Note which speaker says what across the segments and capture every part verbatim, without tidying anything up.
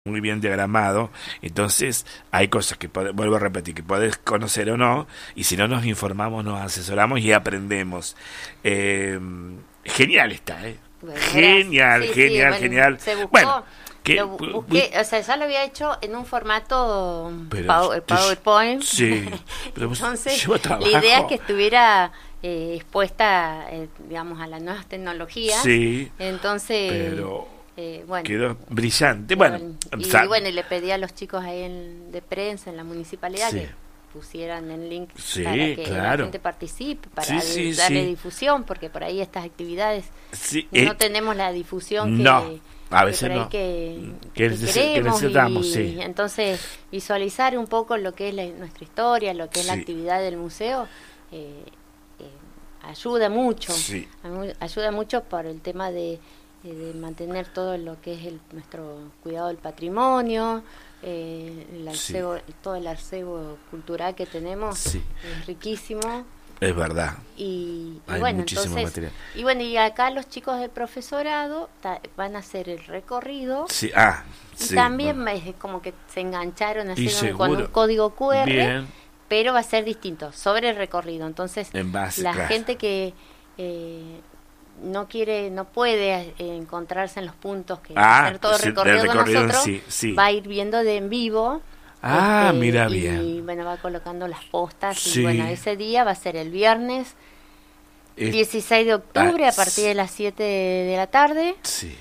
Speaker 1: muy bien diagramado, entonces hay cosas que pode- vuelvo a repetir, que podés conocer o no, y si no nos informamos, nos asesoramos y aprendemos. Eh, Genial está, ¿eh?
Speaker 2: Bueno,
Speaker 1: Genial,
Speaker 2: gracias. Sí, sí,
Speaker 1: genial,
Speaker 2: bueno,
Speaker 1: genial.
Speaker 2: se buscó,
Speaker 1: Bueno, que
Speaker 2: lo bu- busqué, o sea, ya lo había hecho en un formato
Speaker 1: pero
Speaker 2: pow- PowerPoint.
Speaker 1: sí, pero vos-
Speaker 2: Entonces,
Speaker 1: lleva
Speaker 2: la idea es
Speaker 1: trabajo.
Speaker 2: que estuviera eh, expuesta, eh, digamos, a las nuevas tecnologías.
Speaker 1: Sí,
Speaker 2: Entonces,
Speaker 1: pero
Speaker 2: eh, bueno.
Speaker 1: quedó brillante.
Speaker 2: Y
Speaker 1: Bueno,
Speaker 2: y
Speaker 1: o sea,
Speaker 2: bueno, y le pedí a los chicos ahí en- de prensa en la municipalidad
Speaker 1: sí.
Speaker 2: que pusieran el link
Speaker 1: Sí,
Speaker 2: para que la
Speaker 1: claro.
Speaker 2: gente participe, para
Speaker 1: Sí, sí,
Speaker 2: darle
Speaker 1: sí.
Speaker 2: difusión, porque por ahí estas actividades
Speaker 1: sí,
Speaker 2: no
Speaker 1: eh,
Speaker 2: tenemos la difusión que,
Speaker 1: no, a
Speaker 2: que
Speaker 1: veces
Speaker 2: por ahí
Speaker 1: no.
Speaker 2: que,
Speaker 1: Que
Speaker 2: que
Speaker 1: nece- que
Speaker 2: queremos
Speaker 1: necesitamos,
Speaker 2: y
Speaker 1: sí.
Speaker 2: entonces visualizar un poco lo que es la- nuestra historia, lo que es la
Speaker 1: Sí.
Speaker 2: actividad del museo, eh, eh, ayuda mucho,
Speaker 1: Sí.
Speaker 2: amu- ayuda mucho por el tema de, eh, de mantener todo lo que es el, nuestro cuidado del patrimonio, eh, el
Speaker 1: Sí.
Speaker 2: arcebo, todo el arcebo cultural que tenemos
Speaker 1: Sí.
Speaker 2: es riquísimo.
Speaker 1: Es verdad.
Speaker 2: Y, y
Speaker 1: Hay
Speaker 2: bueno,
Speaker 1: muchísimo
Speaker 2: entonces,
Speaker 1: material.
Speaker 2: y bueno, y acá los chicos del profesorado ta- van a hacer el recorrido
Speaker 1: Sí, ah,
Speaker 2: y
Speaker 1: sí.
Speaker 2: también
Speaker 1: bueno.
Speaker 2: es como que se engancharon
Speaker 1: Y
Speaker 2: así con un
Speaker 1: seguro.
Speaker 2: código cu erre,
Speaker 1: Bien,
Speaker 2: pero va a ser distinto, sobre el recorrido. Entonces,
Speaker 1: en base,
Speaker 2: la
Speaker 1: claro.
Speaker 2: gente que eh, no quiere, no puede eh, encontrarse en los puntos que
Speaker 1: Ah,
Speaker 2: hacer todo el
Speaker 1: sí, del
Speaker 2: recorrido, con
Speaker 1: recorrido en
Speaker 2: nosotros,
Speaker 1: sí, sí.
Speaker 2: va a ir viendo de en vivo.
Speaker 1: Ah,
Speaker 2: este,
Speaker 1: mira
Speaker 2: y,
Speaker 1: bien.
Speaker 2: bueno, va colocando las postas.
Speaker 1: Sí.
Speaker 2: Y bueno, ese día va a ser el viernes
Speaker 1: Es-
Speaker 2: dieciséis de octubre
Speaker 1: ah,
Speaker 2: a partir de las siete de la tarde.
Speaker 1: Sí,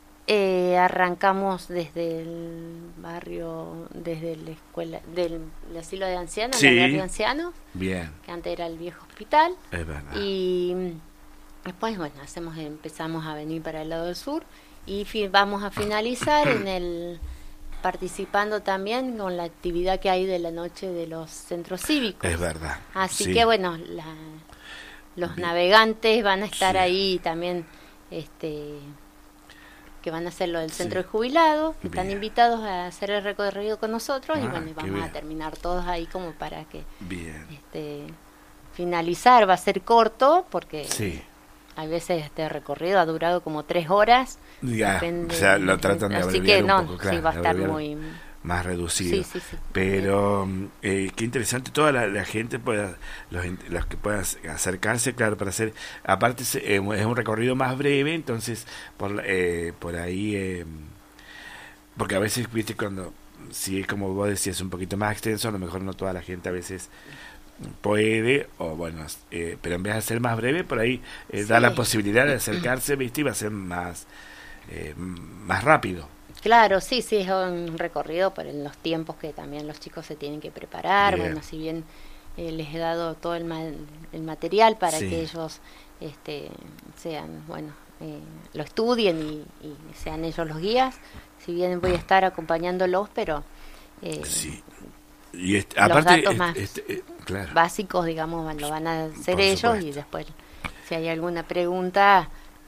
Speaker 2: Eh, arrancamos desde el barrio, desde la escuela, del el asilo de ancianos,
Speaker 1: Sí.
Speaker 2: el hogar de ancianos,
Speaker 1: bien,
Speaker 2: que antes era el viejo hospital.
Speaker 1: es verdad.
Speaker 2: Y mm, después, bueno, hacemos, empezamos a venir para el lado del sur y fi- vamos a finalizar en el participando también con la actividad que hay de la noche de los centros cívicos.
Speaker 1: Es verdad.
Speaker 2: Así
Speaker 1: sí.
Speaker 2: que bueno, la, los
Speaker 1: Bien.
Speaker 2: navegantes van a estar
Speaker 1: Sí.
Speaker 2: ahí también, este, que van a hacer lo del centro
Speaker 1: Sí.
Speaker 2: de jubilados, que están
Speaker 1: Bien.
Speaker 2: invitados a hacer el recorrido con nosotros y
Speaker 1: Ah,
Speaker 2: bueno, y
Speaker 1: qué
Speaker 2: vamos
Speaker 1: bien.
Speaker 2: a terminar todos ahí como para que
Speaker 1: Bien.
Speaker 2: este, finalizar. Va a ser corto porque
Speaker 1: Sí.
Speaker 2: a veces este recorrido ha durado como tres horas.
Speaker 1: Ya,
Speaker 2: depende-
Speaker 1: o sea, lo tratan de
Speaker 2: así
Speaker 1: abreviar
Speaker 2: que
Speaker 1: un
Speaker 2: no,
Speaker 1: poco, claro,
Speaker 2: sí, va a
Speaker 1: de
Speaker 2: estar
Speaker 1: abreviar
Speaker 2: muy...
Speaker 1: más reducido.
Speaker 2: Sí, sí, sí.
Speaker 1: Pero eh, qué interesante toda la, la gente pueda, los, in- los que puedan acercarse, claro, para hacer, aparte es, eh, es un recorrido más breve, entonces por la- eh, por ahí, eh, porque a veces, viste, cuando, si es como vos decías, un poquito más extenso, a lo mejor no toda la gente a veces puede, o bueno, eh, pero en vez de ser más breve, por ahí eh, da
Speaker 2: Sí.
Speaker 1: la posibilidad de acercarse, viste, y va a ser más, eh, más rápido.
Speaker 2: Claro, sí, sí, es un recorrido por en los tiempos que también los chicos se tienen que preparar.
Speaker 1: Bien.
Speaker 2: Bueno, si bien eh, les he dado todo el, ma- el material para
Speaker 1: Sí.
Speaker 2: que ellos este, sean, bueno, eh, lo estudien y, y sean ellos los guías, si bien voy a estar acompañándolos, pero eh,
Speaker 1: Sí. Y este,
Speaker 2: los
Speaker 1: aparte,
Speaker 2: datos
Speaker 1: este,
Speaker 2: más
Speaker 1: este, eh, claro.
Speaker 2: básicos, digamos, van- lo van a hacer
Speaker 1: Por
Speaker 2: ellos
Speaker 1: supuesto.
Speaker 2: y después, si hay alguna pregunta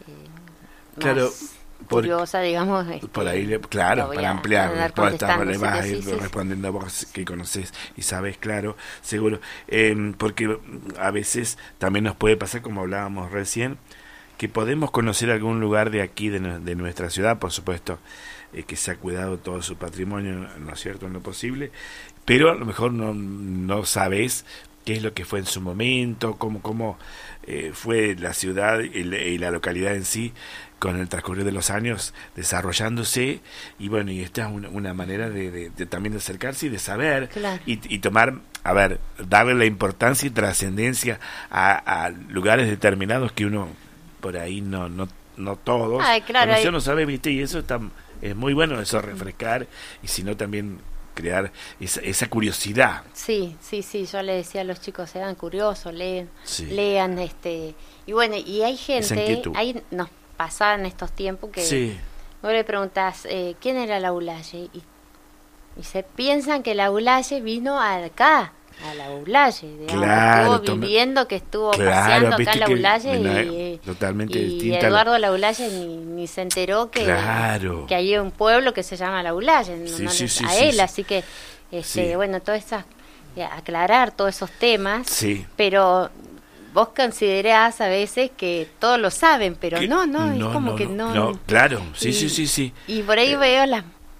Speaker 2: eh,
Speaker 1: Claro,
Speaker 2: más
Speaker 1: por-
Speaker 2: curiosa, digamos, este,
Speaker 1: Por ahí, le-
Speaker 2: lo
Speaker 1: claro,
Speaker 2: voy
Speaker 1: para
Speaker 2: a
Speaker 1: ampliar
Speaker 2: andar
Speaker 1: toda esta
Speaker 2: contestando,
Speaker 1: le vas
Speaker 2: sí
Speaker 1: a
Speaker 2: que
Speaker 1: ir
Speaker 2: sí, sí.
Speaker 1: respondiendo vos que conoces y sabes, claro, seguro. Eh, porque a veces también nos puede pasar, como hablábamos recién, que podemos conocer algún lugar de aquí, de, nu- de nuestra ciudad, por supuesto, eh, que se ha cuidado todo su patrimonio, ¿no es cierto?, en lo posible, pero a lo mejor no, no sabes qué es lo que fue en su momento, cómo, cómo eh, fue la ciudad y, la- y la localidad en sí con el transcurrir de los años desarrollándose, y bueno, y esta es una, una manera de, de- de también de acercarse y de saber
Speaker 2: Claro.
Speaker 1: y, y tomar, a ver, darle la importancia y trascendencia a, a lugares determinados que uno por ahí no no no todos
Speaker 2: Ay, claro,
Speaker 1: conoció,
Speaker 2: hay-
Speaker 1: no sabe, viste, y eso está, es muy bueno, eso refrescar, y si no también crear esa, esa curiosidad.
Speaker 2: Sí, sí, sí, yo le decía a los chicos, sean curiosos, leen,
Speaker 1: Sí.
Speaker 2: lean, este, y bueno, y hay
Speaker 1: Esa
Speaker 2: gente,
Speaker 1: inquietud.
Speaker 2: ahí nos pasaban estos tiempos que
Speaker 1: Sí,
Speaker 2: vos le preguntás, eh, ¿quién era la Ulaye? Y, y se piensan que la Ulaye vino acá, a la Ulaye, digamos,
Speaker 1: Claro,
Speaker 2: estuvo
Speaker 1: toma-
Speaker 2: viviendo, que estuvo
Speaker 1: claro,
Speaker 2: paseando acá
Speaker 1: viste
Speaker 2: en la
Speaker 1: que
Speaker 2: Ulaye
Speaker 1: una-
Speaker 2: y,
Speaker 1: totalmente
Speaker 2: y
Speaker 1: distinta a la-
Speaker 2: Eduardo la Ulaye ni, ni se enteró que,
Speaker 1: Claro.
Speaker 2: que hay un pueblo que se llama la Ulaye, no-
Speaker 1: Sí,
Speaker 2: no
Speaker 1: sí,
Speaker 2: le-
Speaker 1: sí,
Speaker 2: a
Speaker 1: sí,
Speaker 2: él,
Speaker 1: sí.
Speaker 2: así que este,
Speaker 1: Sí.
Speaker 2: bueno, todas esas, eh, aclarar todos esos temas,
Speaker 1: sí.
Speaker 2: pero vos considerás a veces que todos lo saben, pero
Speaker 1: Que-
Speaker 2: no, no, es como que no.
Speaker 1: no, claro, sí,
Speaker 2: Y-
Speaker 1: sí, sí, sí.
Speaker 2: Y por ahí
Speaker 1: Eh,
Speaker 2: veo las,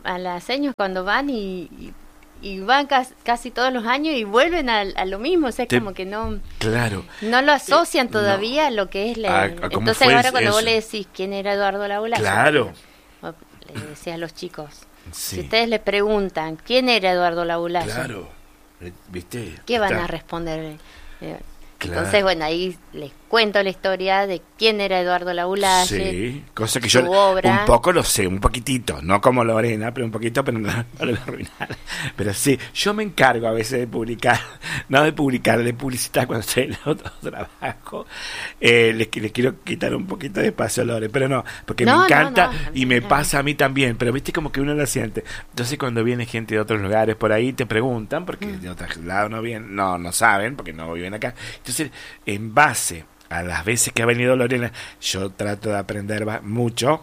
Speaker 2: a las años cuando van y, y, y van casi, casi todos los años y vuelven a, a lo mismo, o sea, es
Speaker 1: Te,
Speaker 2: como que no
Speaker 1: claro,
Speaker 2: no lo asocian
Speaker 1: eh,
Speaker 2: todavía
Speaker 1: no.
Speaker 2: a lo que es la...
Speaker 1: A, a
Speaker 2: entonces ahora cuando eso. vos le decís quién era Eduardo Laulaye,
Speaker 1: claro,
Speaker 2: le decís a los chicos,
Speaker 1: sí.
Speaker 2: si ustedes le preguntan quién era Eduardo Laulaye,
Speaker 1: claro, ¿viste?
Speaker 2: ¿qué van
Speaker 1: Está.
Speaker 2: a responder? Eh,
Speaker 1: Claro.
Speaker 2: Entonces, bueno, ahí les cuento la historia de quién era Eduardo Laulaye.
Speaker 1: Sí, cosa que
Speaker 2: su
Speaker 1: yo
Speaker 2: obra.
Speaker 1: un poco lo sé, un poquitito, no como Lorena, pero un poquito, pero no, no lo voy a arruinar. Pero sí, yo me encargo a veces de publicar, no de publicar, de publicitar cuando estoy en otro trabajo. Eh, les, les quiero quitar un poquito de espacio a Lore, pero no, porque
Speaker 2: no,
Speaker 1: me encanta
Speaker 2: no, no,
Speaker 1: y me pasa a mí también, pero viste como que uno lo siente. Entonces cuando viene gente de otros lugares por ahí, te preguntan, porque mm. de otros lados no vienen, no, no saben, porque no viven acá. Entonces, en base a las veces que ha venido Lorena, yo trato de aprender mucho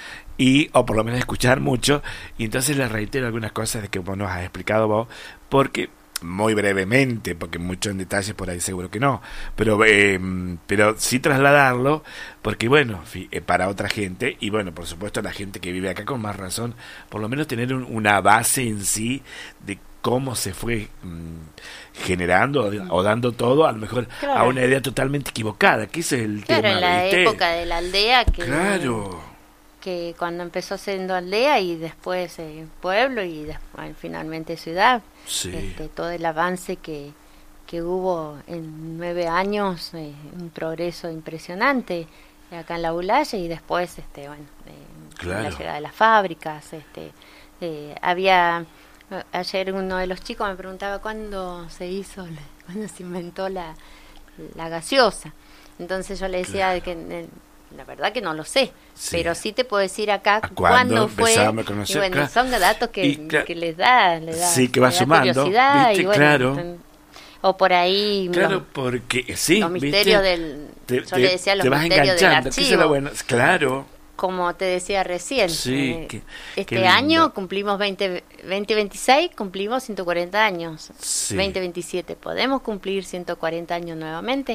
Speaker 1: y o por lo menos escuchar mucho, y entonces les reitero algunas cosas de que vos nos has explicado vos, porque muy brevemente, porque mucho en detalle por ahí seguro que no, pero eh, pero sí trasladarlo, porque bueno, para otra gente, y bueno, por supuesto la gente que vive acá con más razón, por lo menos tener un, una base en sí de cómo se fue mmm, generando o, o dando todo, a lo mejor claro. a una idea totalmente equivocada, que ese es el
Speaker 2: claro,
Speaker 1: tema.
Speaker 2: En la
Speaker 1: ¿viste?
Speaker 2: época de la aldea, que,
Speaker 1: claro.
Speaker 2: que cuando empezó siendo aldea y después eh, pueblo y después, finalmente ciudad,
Speaker 1: sí.
Speaker 2: este, todo el avance que, que hubo en nueve años, eh, un progreso impresionante acá en Laulaye, y después este bueno eh, claro. la llegada de las fábricas, este eh, había... Ayer uno de los chicos me preguntaba cuándo se hizo, cuándo se inventó la, la gaseosa. Entonces yo le decía claro. que la verdad que no lo sé, sí. pero sí te puedo decir acá cuándo fue. Y bueno, claro. son datos que,
Speaker 1: y, claro.
Speaker 2: que les da, les da,
Speaker 1: sí, que va
Speaker 2: les da
Speaker 1: sumando,
Speaker 2: curiosidad
Speaker 1: ¿viste?
Speaker 2: Y bueno,
Speaker 1: claro.
Speaker 2: O por ahí
Speaker 1: claro,
Speaker 2: los,
Speaker 1: porque sí,
Speaker 2: los misterios
Speaker 1: ¿viste?
Speaker 2: del,
Speaker 1: te,
Speaker 2: yo
Speaker 1: te,
Speaker 2: le decía los
Speaker 1: te vas
Speaker 2: misterios del archivo.
Speaker 1: Bueno, claro.
Speaker 2: Como te decía recién,
Speaker 1: sí,
Speaker 2: eh,
Speaker 1: qué,
Speaker 2: este
Speaker 1: qué
Speaker 2: año cumplimos veinte, veinte veintiséis, cumplimos ciento cuarenta años.
Speaker 1: Sí.
Speaker 2: veinte veintisiete, ¿podemos cumplir ciento cuarenta años nuevamente?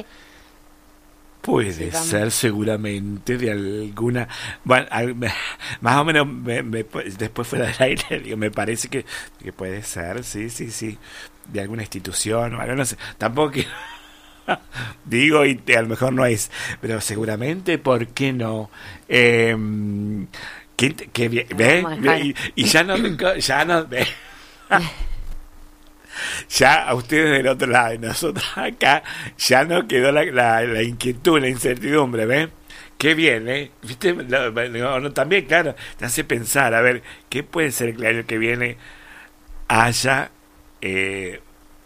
Speaker 1: Puede
Speaker 2: sí,
Speaker 1: ser seguramente de alguna... Bueno, más o menos me, me, después fuera del aire, digo, me parece que, que puede ser, sí, sí, sí, de alguna institución o algo, no sé, tampoco que... digo y a lo mejor no es, pero seguramente, ¿por qué no? Eh, ¿qué, qué, ve, ve, y, y ya no ya no ve. Ya a ustedes del otro lado y nosotros acá ya no quedó la, la, la inquietud, la incertidumbre, ¿ves? Qué bien, ¿eh? ¿Viste? No, no, también, claro, te hace pensar, a ver, ¿qué puede ser que el año que viene haya eh,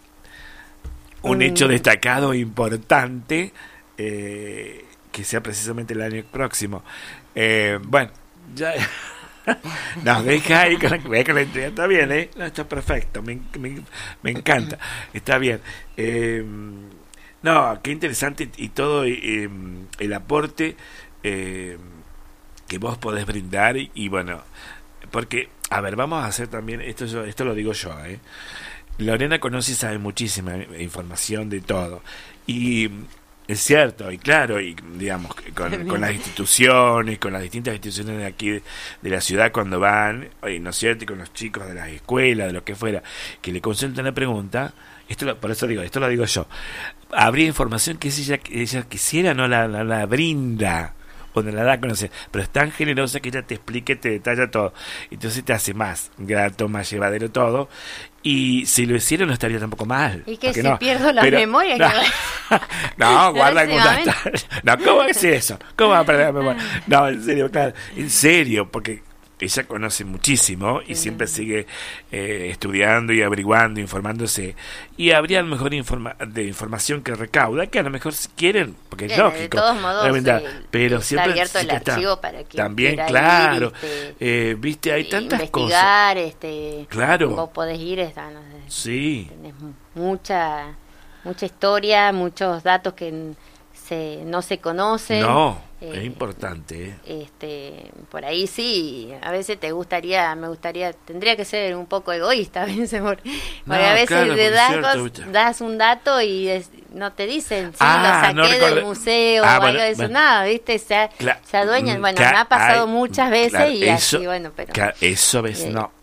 Speaker 1: un mm. hecho destacado, importante, eh, que sea precisamente el año próximo? Eh, bueno, ya... Nos deja ahí con la, con la entrega, está bien, ¿eh? No, está perfecto, me, me, me encanta, está bien. Eh, no, qué interesante y todo eh, el aporte eh, que vos podés brindar y, y bueno, porque, a ver, vamos a hacer también, esto yo, esto lo digo yo, ¿eh? Lorena conoce y sabe muchísima información de todo y es cierto, y claro, y digamos, con, con las instituciones, con las distintas instituciones de aquí de, de la ciudad cuando van, ¿no es cierto? Y con los chicos de las escuelas, de lo que fuera, que le consultan la pregunta, esto lo, por eso digo, esto lo digo yo, habría información que si ella, ella quisiera, no la, la, la brinda, o no la da a conocer, pero es tan generosa que ella te explique, te detalla todo, entonces te hace más grato, más llevadero todo, y si lo hicieron no estaría tampoco mal.
Speaker 2: Y que si
Speaker 1: no,
Speaker 2: pierdo la
Speaker 1: pero,
Speaker 2: memoria
Speaker 1: no,
Speaker 2: que
Speaker 1: no, guarda con no, ¿cómo es eso? ¿Cómo va a perder la memoria? No, en serio, claro, en serio, porque ella conoce muchísimo y mm. siempre sigue eh, estudiando y averiguando, informándose, y habría a lo mejor informa de información que recauda, que a lo mejor si quieren, porque es lógico,
Speaker 2: de todos modos,
Speaker 1: verdad,
Speaker 2: el,
Speaker 1: pero
Speaker 2: está
Speaker 1: siempre
Speaker 2: abierto el
Speaker 1: está,
Speaker 2: archivo para que
Speaker 1: también, claro,
Speaker 2: ir, este,
Speaker 1: eh, viste, hay tantas
Speaker 2: investigar,
Speaker 1: cosas,
Speaker 2: este,
Speaker 1: claro,
Speaker 2: vos podés ir, está, no sé,
Speaker 1: sí,
Speaker 2: tenés mucha, mucha historia, muchos datos que se, no se conocen.
Speaker 1: No.
Speaker 2: Eh,
Speaker 1: es importante, ¿eh?
Speaker 2: Este, por ahí sí, a veces te gustaría, me gustaría, tendría que ser un poco egoísta a veces, porque,
Speaker 1: no,
Speaker 2: porque a veces
Speaker 1: claro,
Speaker 2: le das,
Speaker 1: cierto,
Speaker 2: das un dato y es, no te dicen, sí,
Speaker 1: ah,
Speaker 2: lo saqué
Speaker 1: no
Speaker 2: del museo
Speaker 1: ah,
Speaker 2: o
Speaker 1: bueno,
Speaker 2: algo de eso,
Speaker 1: bueno,
Speaker 2: nada, ¿viste? Se,
Speaker 1: cla-
Speaker 2: se adueñan, bueno,
Speaker 1: cla-
Speaker 2: me ha pasado
Speaker 1: ay,
Speaker 2: muchas veces
Speaker 1: claro,
Speaker 2: y
Speaker 1: eso,
Speaker 2: así, bueno, pero...
Speaker 1: Claro, eso ves,
Speaker 2: eh,
Speaker 1: no.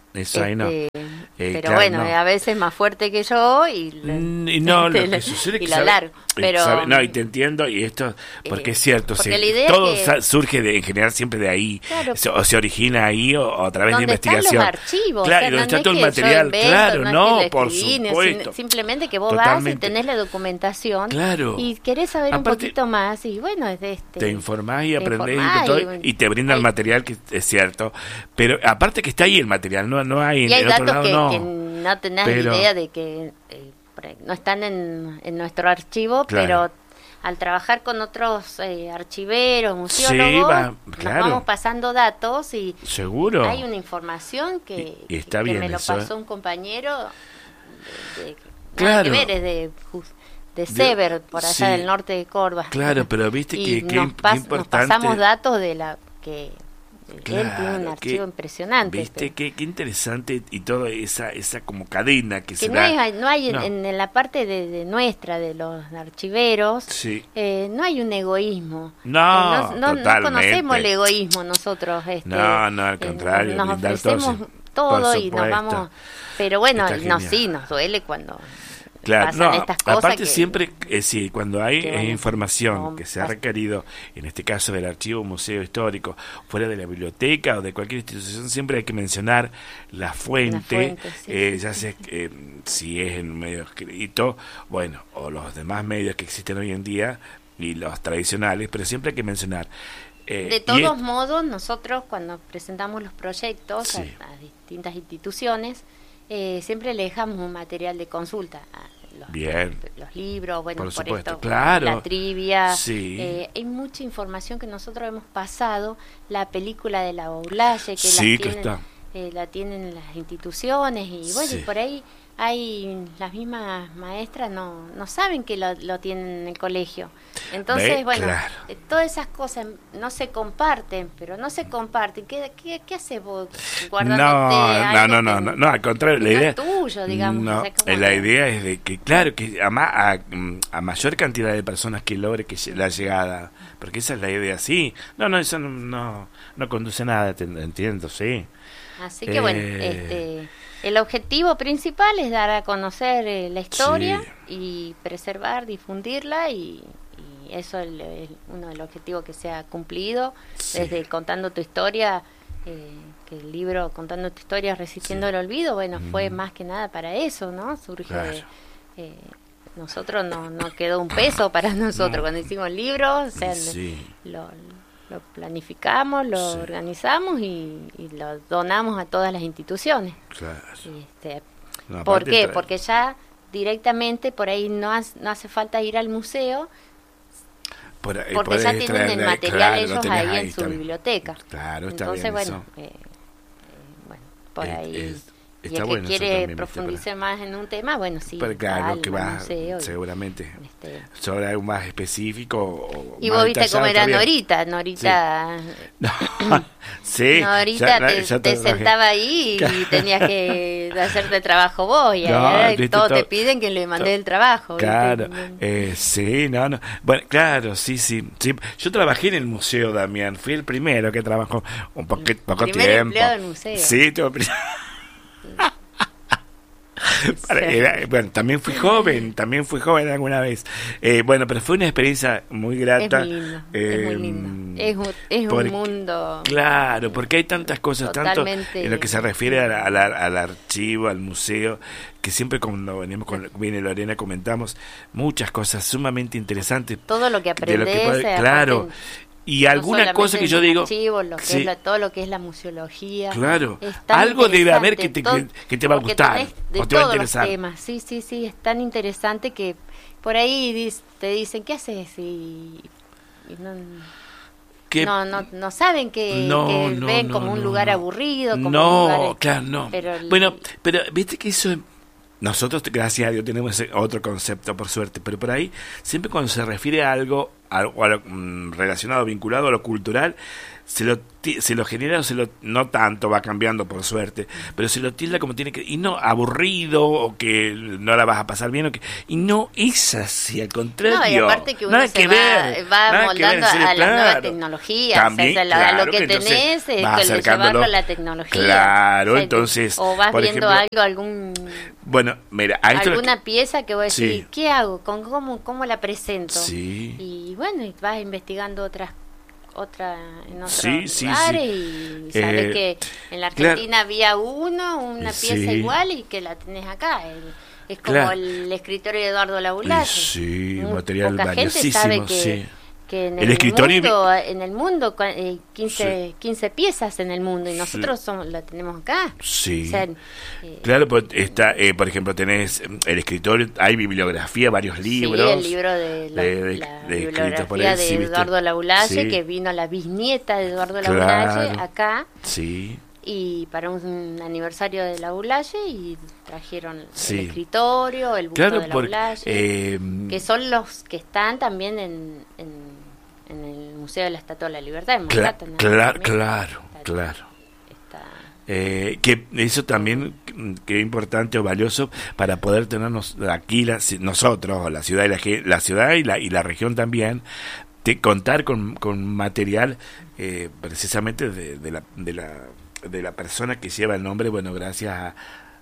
Speaker 1: Eso ahí no.
Speaker 2: Este,
Speaker 1: Eh,
Speaker 2: pero
Speaker 1: claro,
Speaker 2: bueno,
Speaker 1: no.
Speaker 2: a veces más fuerte que yo y, lo-
Speaker 1: Mm, y no, lo
Speaker 2: este,
Speaker 1: que sucede es
Speaker 2: y
Speaker 1: que
Speaker 2: lo
Speaker 1: sabe-
Speaker 2: largo.
Speaker 1: eh,
Speaker 2: Pero,
Speaker 1: sabe- no, y te entiendo, y esto, porque
Speaker 2: eh,
Speaker 1: es cierto,
Speaker 2: porque
Speaker 1: se-
Speaker 2: la idea es
Speaker 1: todo
Speaker 2: que-
Speaker 1: sa- surge de, en general siempre de ahí,
Speaker 2: Claro.
Speaker 1: se- o se origina ahí, o, o a través de
Speaker 2: ¿dónde están los
Speaker 1: investigación.
Speaker 2: archivos?
Speaker 1: Claro,
Speaker 2: O sea,
Speaker 1: y donde
Speaker 2: no
Speaker 1: está
Speaker 2: es
Speaker 1: todo el
Speaker 2: que yo
Speaker 1: material,
Speaker 2: invento,
Speaker 1: claro,
Speaker 2: no,
Speaker 1: no,
Speaker 2: es que lo
Speaker 1: por
Speaker 2: escribí, sin-
Speaker 1: supuesto.
Speaker 2: simplemente que vos vas
Speaker 1: Totalmente.
Speaker 2: y tenés la documentación
Speaker 1: Claro.
Speaker 2: y querés saber
Speaker 1: Aparte,
Speaker 2: un poquito más y bueno, es de este...
Speaker 1: Te informás y
Speaker 2: te
Speaker 1: aprendés y,
Speaker 2: informás
Speaker 1: te, todo,
Speaker 2: y-
Speaker 1: y te brinda el
Speaker 2: hay-
Speaker 1: material, que es cierto. Pero aparte que está ahí el material, no, no hay
Speaker 2: Y
Speaker 1: en
Speaker 2: hay
Speaker 1: el otro
Speaker 2: datos
Speaker 1: lado,
Speaker 2: que,
Speaker 1: no.
Speaker 2: que no tenés
Speaker 1: Pero-
Speaker 2: idea de que eh, por ahí no están en, en nuestro archivo,
Speaker 1: Claro.
Speaker 2: pero al trabajar con otros eh, archiveros, museólogos,
Speaker 1: va,
Speaker 2: nos
Speaker 1: claro.
Speaker 2: vamos pasando datos y
Speaker 1: Seguro.
Speaker 2: hay una información que,
Speaker 1: Y- y está
Speaker 2: que
Speaker 1: bien
Speaker 2: me lo
Speaker 1: eso,
Speaker 2: pasó
Speaker 1: ¿eh?
Speaker 2: un compañero de, de-
Speaker 1: Claro.
Speaker 2: nada que ver, es de, Jus- de Sever, por allá
Speaker 1: sí.
Speaker 2: del norte de Córdoba.
Speaker 1: Claro, pero viste
Speaker 2: y
Speaker 1: que, que
Speaker 2: nos,
Speaker 1: im-
Speaker 2: pas-
Speaker 1: importante.
Speaker 2: nos pasamos datos de la que él tiene un
Speaker 1: Claro,
Speaker 2: archivo
Speaker 1: que-
Speaker 2: impresionante.
Speaker 1: Viste
Speaker 2: pero-
Speaker 1: qué, qué interesante y toda esa esa como cadena que,
Speaker 2: que
Speaker 1: se
Speaker 2: no
Speaker 1: da.
Speaker 2: hay, no hay en-
Speaker 1: No.
Speaker 2: En, en la parte de, de nuestra, de los archiveros,
Speaker 1: Sí.
Speaker 2: eh, no hay un egoísmo.
Speaker 1: No,
Speaker 2: Eh, no, no, no
Speaker 1: totalmente.
Speaker 2: conocemos el egoísmo nosotros. Este,
Speaker 1: No, no, al
Speaker 2: eh,
Speaker 1: contrario,
Speaker 2: nos
Speaker 1: brindar
Speaker 2: ofrecemos
Speaker 1: todo,
Speaker 2: todo,
Speaker 1: por
Speaker 2: y nos
Speaker 1: supuesto.
Speaker 2: vamos. Pero bueno,
Speaker 1: Está
Speaker 2: no,
Speaker 1: genial.
Speaker 2: sí, nos duele cuando
Speaker 1: Claro,
Speaker 2: pasan
Speaker 1: no,
Speaker 2: estas cosas.
Speaker 1: aparte
Speaker 2: que-
Speaker 1: siempre, eh, sí, cuando hay
Speaker 2: que
Speaker 1: eh,
Speaker 2: bueno,
Speaker 1: información
Speaker 2: no,
Speaker 1: que se ha
Speaker 2: pas-
Speaker 1: requerido, en este caso del archivo museo histórico, fuera de la biblioteca o de cualquier institución, siempre hay que mencionar la fuente,
Speaker 2: fuente, sí,
Speaker 1: eh,
Speaker 2: sí,
Speaker 1: ya
Speaker 2: sí.
Speaker 1: sea eh, si es en medio escrito, bueno, o los demás medios que existen hoy en día y los tradicionales, pero siempre hay que mencionar. eh,
Speaker 2: De
Speaker 1: y
Speaker 2: todos
Speaker 1: es-
Speaker 2: modos, nosotros cuando presentamos los proyectos
Speaker 1: Sí.
Speaker 2: a, a distintas instituciones, eh, siempre le dejamos un material de consulta. A los,
Speaker 1: Bien.
Speaker 2: los libros, bueno,
Speaker 1: Por
Speaker 2: por,
Speaker 1: supuesto,
Speaker 2: esto,
Speaker 1: claro.
Speaker 2: la trivia.
Speaker 1: Sí.
Speaker 2: eh, hay mucha información que nosotros hemos pasado, la película de la Boulaye, que,
Speaker 1: Sí,
Speaker 2: la,
Speaker 1: que
Speaker 2: tienen,
Speaker 1: está.
Speaker 2: eh, la tienen las instituciones, y bueno,
Speaker 1: Sí.
Speaker 2: y por ahí hay las mismas maestras no no saben que lo, lo tienen en el colegio. Entonces,
Speaker 1: Ve,
Speaker 2: bueno,
Speaker 1: claro.
Speaker 2: eh, todas esas cosas no se comparten, pero no se comparten. ¿Qué, qué, qué haces vos guardándote
Speaker 1: No,
Speaker 2: algo
Speaker 1: no, no,
Speaker 2: que
Speaker 1: no, no, al contrario, la
Speaker 2: no es
Speaker 1: idea
Speaker 2: tuyo, digamos?
Speaker 1: no,
Speaker 2: O sea, como
Speaker 1: eh, la
Speaker 2: que-
Speaker 1: idea es de que, claro, que a, ma- a, mm, a mayor cantidad de personas que logre que lle- la llegada, porque esa es la idea, sí. No, no, eso no, no, no conduce a nada, te- entiendo, sí.
Speaker 2: Así que bueno,
Speaker 1: Eh.
Speaker 2: este, el objetivo principal es dar a conocer eh, la historia y preservar, difundirla, y, y eso es el- el- uno del objetivo que se ha cumplido.
Speaker 1: Sí.
Speaker 2: Desde Contando tu historia, eh, que el libro Contando tu historia, Resistiendo
Speaker 1: Sí.
Speaker 2: el olvido, bueno, fue
Speaker 1: Mm.
Speaker 2: más que nada para eso, ¿no? Surge
Speaker 1: Claro.
Speaker 2: de, eh, nosotros no, no quedó un peso para nosotros
Speaker 1: No.
Speaker 2: cuando hicimos el libro, o sea,
Speaker 1: Sí.
Speaker 2: lo, lo planificamos, lo
Speaker 1: Sí.
Speaker 2: organizamos y, y lo donamos a todas las instituciones.
Speaker 1: Claro.
Speaker 2: Este,
Speaker 1: No,
Speaker 2: ¿Por
Speaker 1: aparte
Speaker 2: qué?
Speaker 1: tra-
Speaker 2: Porque ya directamente por ahí no, hace- no hace falta ir al museo,
Speaker 1: por ahí
Speaker 2: porque
Speaker 1: podés
Speaker 2: ya tienen
Speaker 1: traer
Speaker 2: el
Speaker 1: de ahí,
Speaker 2: material
Speaker 1: claro, lo
Speaker 2: ellos
Speaker 1: tenés
Speaker 2: ahí,
Speaker 1: ahí,
Speaker 2: en
Speaker 1: está
Speaker 2: su
Speaker 1: bien.
Speaker 2: biblioteca.
Speaker 1: Claro, está
Speaker 2: Entonces,
Speaker 1: bien
Speaker 2: bueno,
Speaker 1: eso.
Speaker 2: eh, eh, bueno, por
Speaker 1: Es-
Speaker 2: ahí.
Speaker 1: es-
Speaker 2: y
Speaker 1: está
Speaker 2: el que
Speaker 1: bueno eso
Speaker 2: quiere
Speaker 1: también, ¿viste?
Speaker 2: profundizar más en un tema, bueno, sí,
Speaker 1: Pero
Speaker 2: va
Speaker 1: claro,
Speaker 2: al-
Speaker 1: que
Speaker 2: al
Speaker 1: va
Speaker 2: museo y-
Speaker 1: seguramente
Speaker 2: este,
Speaker 1: sobre algo más específico o
Speaker 2: y
Speaker 1: más
Speaker 2: vos viste
Speaker 1: detallado,
Speaker 2: cómo era
Speaker 1: está bien.
Speaker 2: Norita, Norita,
Speaker 1: No, sí,
Speaker 2: Norita
Speaker 1: ya-
Speaker 2: te,
Speaker 1: ya
Speaker 2: te
Speaker 1: traje.
Speaker 2: sentaba ahí y tenías que hacerte trabajo vos, y
Speaker 1: No,
Speaker 2: ahora
Speaker 1: viste,
Speaker 2: todos te
Speaker 1: todo-
Speaker 2: piden que le mandé el trabajo. ¿viste?
Speaker 1: Claro, eh, sí, no, no. Bueno, claro, sí, sí, sí. Yo trabajé en el museo, Damián. Fui el primero que trabajó un poqui- poco
Speaker 2: Primer
Speaker 1: tiempo.
Speaker 2: empleado del museo.
Speaker 1: Sí, tuve pri- Para- era- bueno, también fui joven, también fui joven alguna vez. Eh, bueno, pero fue una experiencia muy
Speaker 2: Es
Speaker 1: grata.
Speaker 2: muy lindo,
Speaker 1: eh,
Speaker 2: es muy lindo. Es un, es
Speaker 1: porque-
Speaker 2: un mundo.
Speaker 1: Claro, porque hay tantas cosas, tanto
Speaker 2: Totalmente.
Speaker 1: en lo que se refiere al, al, al archivo, al museo, que siempre cuando venimos con viene Lorena comentamos muchas cosas sumamente interesantes.
Speaker 2: Todo lo que
Speaker 1: de lo que
Speaker 2: aprendes.
Speaker 1: puede-
Speaker 2: eh,
Speaker 1: claro,
Speaker 2: aparte,
Speaker 1: y
Speaker 2: no
Speaker 1: alguna
Speaker 2: solamente
Speaker 1: cosa que
Speaker 2: en
Speaker 1: yo
Speaker 2: los
Speaker 1: digo,
Speaker 2: archivos, lo que
Speaker 1: sí,
Speaker 2: es la- todo lo que es la museología.
Speaker 1: claro,
Speaker 2: es tan
Speaker 1: algo debe haber que te,
Speaker 2: interesante,
Speaker 1: que, que te va a
Speaker 2: porque
Speaker 1: gustar,
Speaker 2: tenés de
Speaker 1: o te va a
Speaker 2: todos los
Speaker 1: interesar.
Speaker 2: temas. Sí, sí, sí, es tan interesante que por ahí dis- te dicen, ¿qué haces? Y, y no,
Speaker 1: Que-
Speaker 2: no, no, no saben que,
Speaker 1: No,
Speaker 2: que
Speaker 1: no,
Speaker 2: ven
Speaker 1: no,
Speaker 2: como un
Speaker 1: no,
Speaker 2: lugar
Speaker 1: no.
Speaker 2: aburrido. Como
Speaker 1: No,
Speaker 2: un lugar,
Speaker 1: claro, no.
Speaker 2: pero el-
Speaker 1: Bueno, pero viste que eso es- nosotros, gracias a Dios, tenemos ese otro concepto, por suerte, pero por ahí, siempre cuando se refiere a algo, a, o a lo, mm, relacionado, vinculado a lo cultural, se lo se lo genera, se lo, no tanto, va cambiando por suerte, pero se lo tilda como tiene que, y no aburrido, o que no la vas a pasar bien, o que, y no es así, al contrario.
Speaker 2: No, y aparte que uno
Speaker 1: nada
Speaker 2: se
Speaker 1: que
Speaker 2: va,
Speaker 1: ver,
Speaker 2: va
Speaker 1: nada que ver,
Speaker 2: moldando
Speaker 1: en serio,
Speaker 2: a las
Speaker 1: claro.
Speaker 2: nuevas tecnologías,
Speaker 1: También,
Speaker 2: o sea,
Speaker 1: claro,
Speaker 2: a lo que
Speaker 1: que entonces
Speaker 2: tenés, es
Speaker 1: vas
Speaker 2: que
Speaker 1: acercándolo.
Speaker 2: llevarlo a la tecnología.
Speaker 1: Claro,
Speaker 2: O sea,
Speaker 1: entonces,
Speaker 2: o vas
Speaker 1: por
Speaker 2: viendo
Speaker 1: ejemplo,
Speaker 2: algo, algún
Speaker 1: bueno, mira, a esto lo
Speaker 2: alguna
Speaker 1: que-
Speaker 2: pieza que vos decís,
Speaker 1: Sí.
Speaker 2: ¿qué hago? ¿Con cómo, cómo la presento?
Speaker 1: Sí.
Speaker 2: Y bueno, y vas investigando otras otra en otros
Speaker 1: Sí, sí,
Speaker 2: lugares
Speaker 1: sí.
Speaker 2: y sabes
Speaker 1: Eh,
Speaker 2: que en la
Speaker 1: claro.
Speaker 2: Argentina había uno, una pieza
Speaker 1: Sí.
Speaker 2: igual y que la tenés acá. El- es como
Speaker 1: Claro.
Speaker 2: el escritorio de Eduardo Laulace.
Speaker 1: Sí,
Speaker 2: Muy
Speaker 1: material
Speaker 2: poca gente
Speaker 1: valiosísimo,
Speaker 2: sabe que,
Speaker 1: sí.
Speaker 2: que en
Speaker 1: El
Speaker 2: el,
Speaker 1: escritorio-
Speaker 2: mundo, en el mundo cua- eh, quince,
Speaker 1: Sí.
Speaker 2: quince piezas en el mundo y nosotros somos, la tenemos acá.
Speaker 1: Sí.
Speaker 2: O sea, eh,
Speaker 1: Claro, pues está, eh, por ejemplo, tenés mm, el escritorio, hay bibliografía, varios libros.
Speaker 2: Sí, el libro de la,
Speaker 1: de- de-
Speaker 2: la
Speaker 1: de escritos por
Speaker 2: bibliografía
Speaker 1: él,
Speaker 2: de
Speaker 1: sí, ¿viste?
Speaker 2: Eduardo Laulace,
Speaker 1: Sí.
Speaker 2: que vino la bisnieta de Eduardo
Speaker 1: Claro.
Speaker 2: Laulace acá
Speaker 1: Sí,
Speaker 2: y para un aniversario de Laulace y trajeron
Speaker 1: Sí.
Speaker 2: el escritorio, el busto
Speaker 1: claro,
Speaker 2: de
Speaker 1: porque
Speaker 2: Laulace,
Speaker 1: eh,
Speaker 2: que son los que están también en, en, en el Museo de la Estatua de la Libertad en
Speaker 1: cla-
Speaker 2: Manhattan, ¿no?
Speaker 1: cla-
Speaker 2: También
Speaker 1: claro,
Speaker 2: está-
Speaker 1: claro.
Speaker 2: está-
Speaker 1: Eh, que eso también mm, que es importante o valioso para poder tenernos aquí la- si- nosotros o la ciudad y la, ge- la ciudad y la y la región también, de contar con, con material eh, precisamente de, de la de la de la persona que lleva el nombre, bueno, gracias a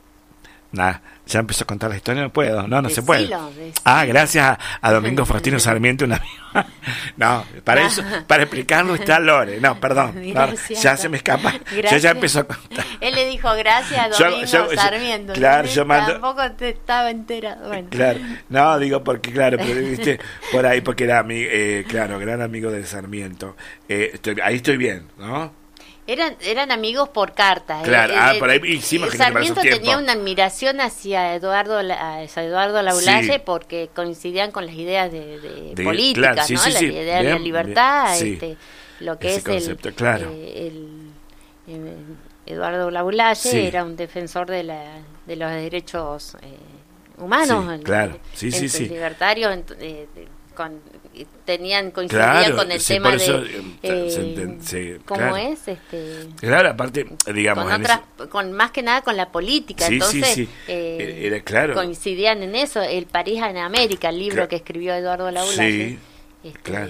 Speaker 1: nada, ya empezó a contar la historia, no puedo, no, no se puede.
Speaker 2: Decilo, decilo.
Speaker 1: Ah, gracias a, a Domingo Faustino Sarmiento, un amigo. No, para eso, para explicarlo está Lore. No, perdón, no,
Speaker 2: Gracias.
Speaker 1: ya se me escapa. Yo
Speaker 2: Gracias.
Speaker 1: ya empezó a contar.
Speaker 2: Él le dijo gracias a
Speaker 1: Yo-
Speaker 2: Domingo
Speaker 1: yo- yo-
Speaker 2: Sarmiento.
Speaker 1: claro,
Speaker 2: ¿sí?
Speaker 1: yo mando-
Speaker 2: Tampoco te estaba enterado. Bueno.
Speaker 1: Claro, no, digo porque, claro, pero viste, por ahí, porque era, ami- eh, claro, gran amigo de Sarmiento. Eh, estoy, ahí estoy bien, ¿no?
Speaker 2: Eran, eran amigos por carta.
Speaker 1: Claro,
Speaker 2: Eh,
Speaker 1: ah,
Speaker 2: eh,
Speaker 1: por ahí hicimos que
Speaker 2: Sarmiento
Speaker 1: para su tiempo.
Speaker 2: tenía una admiración hacia Eduardo La- hacia Eduardo Laulace
Speaker 1: Sí.
Speaker 2: porque coincidían con las ideas de, de
Speaker 1: De-
Speaker 2: políticas,
Speaker 1: claro, sí,
Speaker 2: ¿no?
Speaker 1: sí,
Speaker 2: la
Speaker 1: sí,
Speaker 2: idea de la
Speaker 1: bien,
Speaker 2: libertad,
Speaker 1: bien, sí.
Speaker 2: este, lo que
Speaker 1: Ese
Speaker 2: es
Speaker 1: concepto,
Speaker 2: el,
Speaker 1: claro.
Speaker 2: eh, el- eh, Eduardo Laulace
Speaker 1: Sí.
Speaker 2: era un defensor de, la, de los derechos eh, humanos,
Speaker 1: Sí,
Speaker 2: el-
Speaker 1: claro, sí, sí,
Speaker 2: el-
Speaker 1: sí.
Speaker 2: el libertario, ent- eh, de- con, tenían coincidían
Speaker 1: Claro,
Speaker 2: con el
Speaker 1: sí,
Speaker 2: tema
Speaker 1: por eso,
Speaker 2: de
Speaker 1: eh, se
Speaker 2: eh,
Speaker 1: enten- sí,
Speaker 2: cómo
Speaker 1: claro.
Speaker 2: es este
Speaker 1: Claro, aparte, digamos,
Speaker 2: con
Speaker 1: en
Speaker 2: otras
Speaker 1: ese-
Speaker 2: con más que nada con la política,
Speaker 1: Sí,
Speaker 2: entonces
Speaker 1: sí, sí.
Speaker 2: eh,
Speaker 1: Era claro.
Speaker 2: coincidían en eso. El París en América, el libro
Speaker 1: Cla-
Speaker 2: que escribió Eduardo Laulace,
Speaker 1: Sí,
Speaker 2: este,
Speaker 1: claro.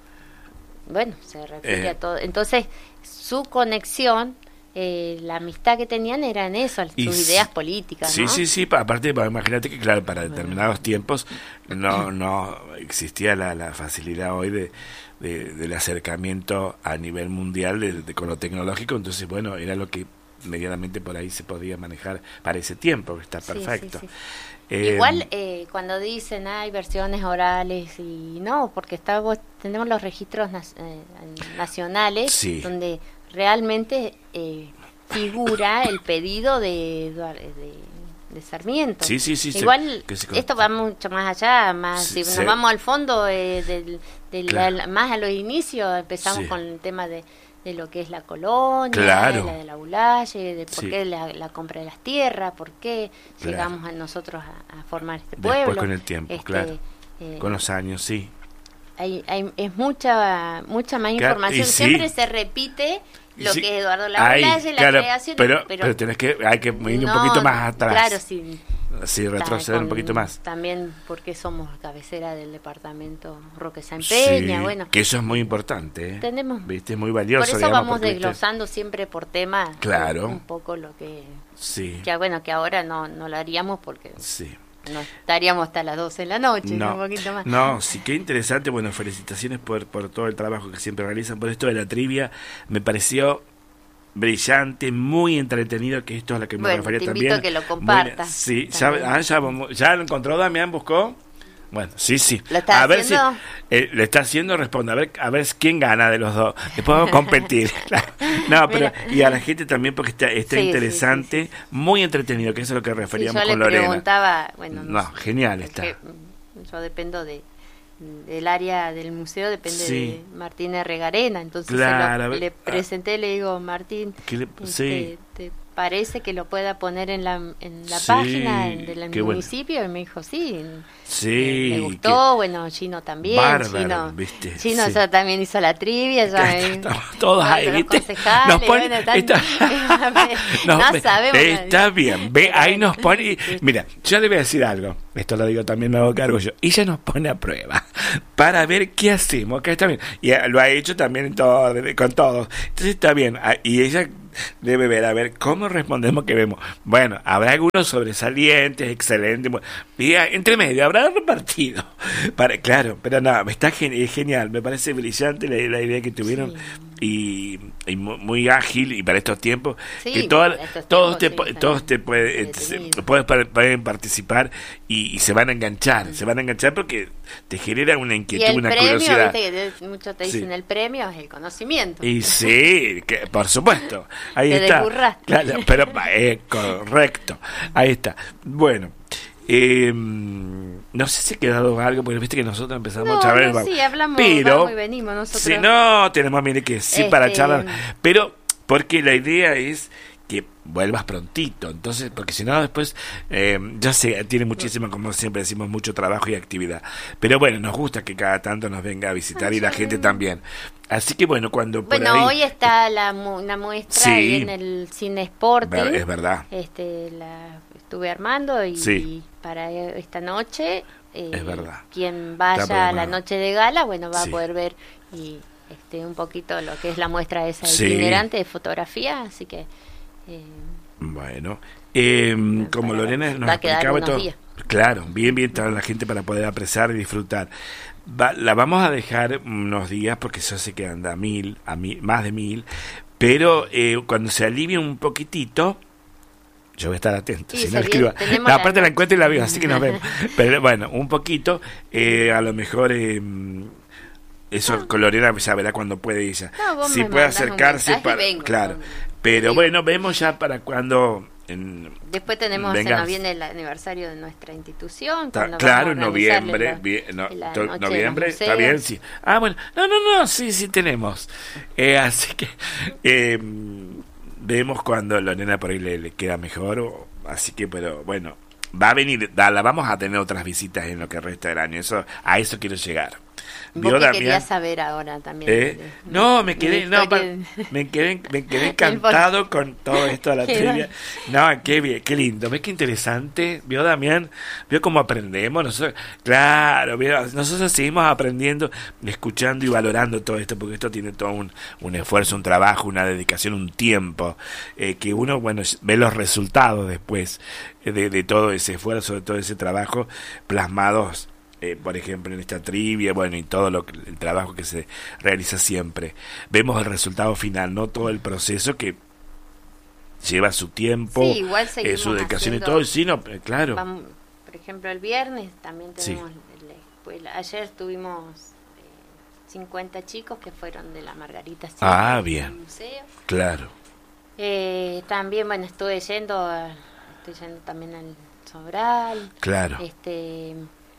Speaker 2: bueno, se refiere
Speaker 1: Eh.
Speaker 2: a todo. Entonces, su conexión, eh, la amistad que tenían era en eso,
Speaker 1: Y
Speaker 2: sus
Speaker 1: s-
Speaker 2: ideas políticas,
Speaker 1: Sí,
Speaker 2: ¿no?
Speaker 1: sí, sí, pa- aparte, pa- imagínate que, claro, para determinados tiempos no no existía la, la facilidad hoy de, de- del acercamiento a nivel mundial de, de- con lo tecnológico, entonces, bueno, era lo que medianamente por ahí se podía manejar para ese tiempo, que está
Speaker 2: Sí,
Speaker 1: perfecto.
Speaker 2: sí, sí.
Speaker 1: Eh,
Speaker 2: Igual eh, cuando dicen hay versiones orales y no, porque está, vos- tenemos los registros nas- eh, nacionales
Speaker 1: Sí.
Speaker 2: donde realmente eh, figura el pedido de, Eduard- de, de Sarmiento.
Speaker 1: Sí, sí, sí, sí,
Speaker 2: Igual
Speaker 1: que se
Speaker 2: esto va mucho más allá, más
Speaker 1: Sí,
Speaker 2: si
Speaker 1: sí.
Speaker 2: nos vamos al fondo, eh, del, del-
Speaker 1: Claro.
Speaker 2: la- más a los inicios, empezamos
Speaker 1: Sí.
Speaker 2: con el tema de, de lo que es la colonia,
Speaker 1: Claro.
Speaker 2: la de la Laulace, de por
Speaker 1: Sí.
Speaker 2: qué la, la compra de las tierras, por qué
Speaker 1: Claro.
Speaker 2: llegamos a nosotros a, a formar este
Speaker 1: Después
Speaker 2: pueblo.
Speaker 1: con el tiempo,
Speaker 2: Este,
Speaker 1: claro.
Speaker 2: eh,
Speaker 1: Con los años, sí.
Speaker 2: hay, hay- es mucha mucha más
Speaker 1: Claro,
Speaker 2: información.
Speaker 1: y sí.
Speaker 2: Siempre se repite lo
Speaker 1: Sí.
Speaker 2: que es Eduardo
Speaker 1: Ay,
Speaker 2: Laulace, la
Speaker 1: claro,
Speaker 2: creación,
Speaker 1: pero, pero, tenés que, hay que ir un
Speaker 2: no,
Speaker 1: poquito más atrás.
Speaker 2: Claro, sí.
Speaker 1: Sí, retroceder
Speaker 2: Con-
Speaker 1: un poquito más.
Speaker 2: También porque somos cabecera del departamento Roque San Peña,
Speaker 1: Sí,
Speaker 2: bueno.
Speaker 1: que eso es muy importante, ¿eh?
Speaker 2: Tenemos-
Speaker 1: ¿Viste? Es muy
Speaker 2: Por
Speaker 1: valioso,
Speaker 2: eso
Speaker 1: digamos,
Speaker 2: vamos
Speaker 1: porque, ¿viste?
Speaker 2: desglosando siempre por tema
Speaker 1: Claro.
Speaker 2: un poco lo que,
Speaker 1: Sí,
Speaker 2: que bueno, que ahora no, no lo haríamos porque
Speaker 1: sí.
Speaker 2: no estaríamos hasta las doce de la noche,
Speaker 1: No,
Speaker 2: un poquito más.
Speaker 1: no, sí, qué interesante. Bueno, felicitaciones por, por todo el trabajo que siempre realizan. Por esto de la trivia, me pareció brillante, muy entretenido, que esto es a lo que me
Speaker 2: Bueno,
Speaker 1: refería
Speaker 2: te
Speaker 1: también.
Speaker 2: invito a que lo
Speaker 1: Muy-
Speaker 2: compartas
Speaker 1: sí, ya,
Speaker 2: también.
Speaker 1: ah, ya, vamos- ya lo encontró Damián, buscó. Bueno, sí, sí.
Speaker 2: ¿Lo está
Speaker 1: a ver
Speaker 2: haciendo?
Speaker 1: si eh, lo está haciendo, responde. A ver, a ver quién gana de los dos. Después vamos a competir. No, pero
Speaker 2: Mira.
Speaker 1: y a la gente también porque está, está
Speaker 2: Sí, sí,
Speaker 1: interesante,
Speaker 2: sí, sí,
Speaker 1: muy entretenido, que eso es lo que
Speaker 2: Sí,
Speaker 1: referíamos
Speaker 2: yo le
Speaker 1: con Lorena.
Speaker 2: preguntaba, bueno,
Speaker 1: No,
Speaker 2: sé,
Speaker 1: genial
Speaker 2: es
Speaker 1: está.
Speaker 2: que, mm, yo dependo de del área del museo, depende
Speaker 1: Sí.
Speaker 2: de Martín Regarena, entonces se
Speaker 1: Claro, a
Speaker 2: lo-
Speaker 1: ver,
Speaker 2: le
Speaker 1: ah.
Speaker 2: presenté, le digo, Martín,
Speaker 1: ¿Qué le-
Speaker 2: este,
Speaker 1: sí.
Speaker 2: te parece que lo pueda poner en la, en la
Speaker 1: Sí,
Speaker 2: página del
Speaker 1: qué
Speaker 2: municipio, bueno. Y me dijo, sí,
Speaker 1: sí,
Speaker 2: me gustó, bueno, Gino también,
Speaker 1: bárbaro,
Speaker 2: Gino,
Speaker 1: ¿viste?
Speaker 2: Gino
Speaker 1: Sí.
Speaker 2: ya también hizo la trivia, ya me,
Speaker 1: Estamos todos ahí,
Speaker 2: los
Speaker 1: ¿viste?
Speaker 2: concejales,
Speaker 1: Nos pone,
Speaker 2: bueno, tan-
Speaker 1: está,
Speaker 2: no
Speaker 1: nos-
Speaker 2: sabemos.
Speaker 1: está bien, ve,
Speaker 2: Pero
Speaker 1: ahí
Speaker 2: bueno.
Speaker 1: nos pone, mira, yo le voy a decir algo, esto lo digo también, me hago cargo yo, ella nos pone a prueba para ver qué hacemos, que está bien, y lo ha hecho también en todo, con todos, entonces está bien, ah, y ella debe ver, a ver, cómo respondemos que vemos. Bueno, habrá algunos sobresalientes, excelentes, y ah, entre medio habrá repartido. Para, claro, pero no, está gen- es genial, me parece brillante la, la idea que tuvieron
Speaker 2: Sí.
Speaker 1: y, y mu- muy ágil y para estos tiempos,
Speaker 2: Sí,
Speaker 1: que toda-
Speaker 2: para estos
Speaker 1: todos,
Speaker 2: tiempos,
Speaker 1: te,
Speaker 2: sí,
Speaker 1: po- todos
Speaker 2: también.
Speaker 1: te puede-
Speaker 2: Entretenido.
Speaker 1: se- puedes par- pueden participar y, y se van a enganchar, se van a enganchar porque te genera una
Speaker 2: Y
Speaker 1: inquietud,
Speaker 2: el
Speaker 1: una
Speaker 2: premio,
Speaker 1: curiosidad.
Speaker 2: viste, que muchos te dicen
Speaker 1: Sí.
Speaker 2: el premio es el conocimiento.
Speaker 1: Y sí, que, por supuesto. Ahí
Speaker 2: Te
Speaker 1: está.
Speaker 2: desburraste.
Speaker 1: Claro, pero eh, correcto. Ahí está. Bueno, eh, no sé si ha quedado algo, porque viste que nosotros empezamos
Speaker 2: No,
Speaker 1: a charlar.
Speaker 2: no, sí, hablamos,
Speaker 1: pero,
Speaker 2: vamos y venimos nosotros.
Speaker 1: si no, tenemos, mire que sí, para
Speaker 2: Este,
Speaker 1: charlar. Pero, porque la idea es que vuelvas prontito, entonces, porque si no después, eh, ya sé, tiene muchísimo, como siempre decimos, mucho trabajo y actividad, pero bueno, nos gusta que cada tanto nos venga a visitar
Speaker 2: Ah,
Speaker 1: y la
Speaker 2: sí.
Speaker 1: gente también, así que bueno, cuando por
Speaker 2: Bueno,
Speaker 1: ahí,
Speaker 2: hoy está la mu- una muestra
Speaker 1: Sí.
Speaker 2: ahí en el Cine Sporting.
Speaker 1: ver- es verdad,
Speaker 2: Este, la estuve armando y,
Speaker 1: Sí.
Speaker 2: para esta noche, eh,
Speaker 1: Es verdad.
Speaker 2: quien
Speaker 1: Está
Speaker 2: vaya a la
Speaker 1: programado.
Speaker 2: noche de gala, bueno, va
Speaker 1: Sí.
Speaker 2: a poder ver y este un poquito lo que es la muestra esa
Speaker 1: Sí.
Speaker 2: itinerante de fotografía, así que eh,
Speaker 1: bueno, eh, como
Speaker 2: para-
Speaker 1: Lorena nos
Speaker 2: va a quedar
Speaker 1: explicaba
Speaker 2: unos
Speaker 1: todo,
Speaker 2: días.
Speaker 1: claro, bien, bien, toda la gente para poder apreciar y disfrutar. Va- la vamos a dejar unos días porque yo sé que anda a mil, a mil, más de mil, pero eh, cuando se alivie un poquitito, yo voy a estar atento.
Speaker 2: Sí,
Speaker 1: Si no
Speaker 2: se
Speaker 1: escriba.
Speaker 2: viene, tenemos
Speaker 1: No,
Speaker 2: la
Speaker 1: aparte la
Speaker 2: noche.
Speaker 1: encuentro y la veo, así que nos vemos. Pero bueno, un poquito, eh, a lo mejor eh, eso con Lorena ya verá cuando puede ella.
Speaker 2: No, vos
Speaker 1: Si
Speaker 2: me
Speaker 1: puede
Speaker 2: mandás un
Speaker 1: acercarse
Speaker 2: mensaje y
Speaker 1: para,
Speaker 2: vengo,
Speaker 1: claro.
Speaker 2: con-
Speaker 1: Pero
Speaker 2: sí.
Speaker 1: bueno, vemos ya para cuando. En,
Speaker 2: Después tenemos,
Speaker 1: Venga.
Speaker 2: se nos viene el aniversario de nuestra institución.
Speaker 1: Ta-
Speaker 2: cuando
Speaker 1: claro,
Speaker 2: vamos
Speaker 1: en
Speaker 2: a organizarle
Speaker 1: noviembre,
Speaker 2: la-
Speaker 1: bien, no,
Speaker 2: la
Speaker 1: to-
Speaker 2: noche de los
Speaker 1: noviembre, está
Speaker 2: museos.
Speaker 1: bien, sí. Ah, bueno, no, no, no, sí, sí tenemos. Eh, así que eh, vemos cuando la nena por ahí le, le queda mejor, o- así que, pero bueno, va a venir, da- la vamos a tener otras visitas en lo que resta del año, eso, a eso quiero llegar.
Speaker 2: ¿Vos
Speaker 1: ¿Vio,
Speaker 2: qué
Speaker 1: Damián?
Speaker 2: querías saber ahora también?
Speaker 1: ¿Eh?
Speaker 2: De-
Speaker 1: No, me
Speaker 2: de
Speaker 1: quedé,
Speaker 2: la
Speaker 1: no,
Speaker 2: historia
Speaker 1: pa- me quedé, me quedé
Speaker 2: El
Speaker 1: encantado con todo esto de la
Speaker 2: Qué
Speaker 1: trivia. No, qué bien, qué lindo, ves qué interesante, vio Damián, vio cómo aprendemos, nosotros, claro, vio, nosotros seguimos aprendiendo, escuchando y valorando todo esto, porque esto tiene todo un, un esfuerzo, un trabajo, una dedicación, un tiempo, eh, que uno, bueno, ve los resultados después eh, de, de todo ese esfuerzo, de todo ese trabajo plasmados. Eh, por ejemplo, en esta trivia, bueno, y todo lo que, el trabajo que se realiza siempre. Vemos el resultado final, no todo el proceso que lleva su tiempo,
Speaker 2: Sí, igual
Speaker 1: eh,
Speaker 2: seguimos
Speaker 1: su dedicación y
Speaker 2: haciendo-
Speaker 1: todo, y sí, no, eh, claro.
Speaker 2: Vamos, por ejemplo, el viernes también
Speaker 1: Sí.
Speaker 2: tenemos la escuela. Ayer tuvimos eh, cincuenta chicos que fueron de la Margarita Sirena
Speaker 1: Ah,
Speaker 2: al
Speaker 1: bien.
Speaker 2: museo.
Speaker 1: Claro,
Speaker 2: Eh, también, bueno, estuve yendo, a- estoy yendo también al Sobral.
Speaker 1: claro.
Speaker 2: Este,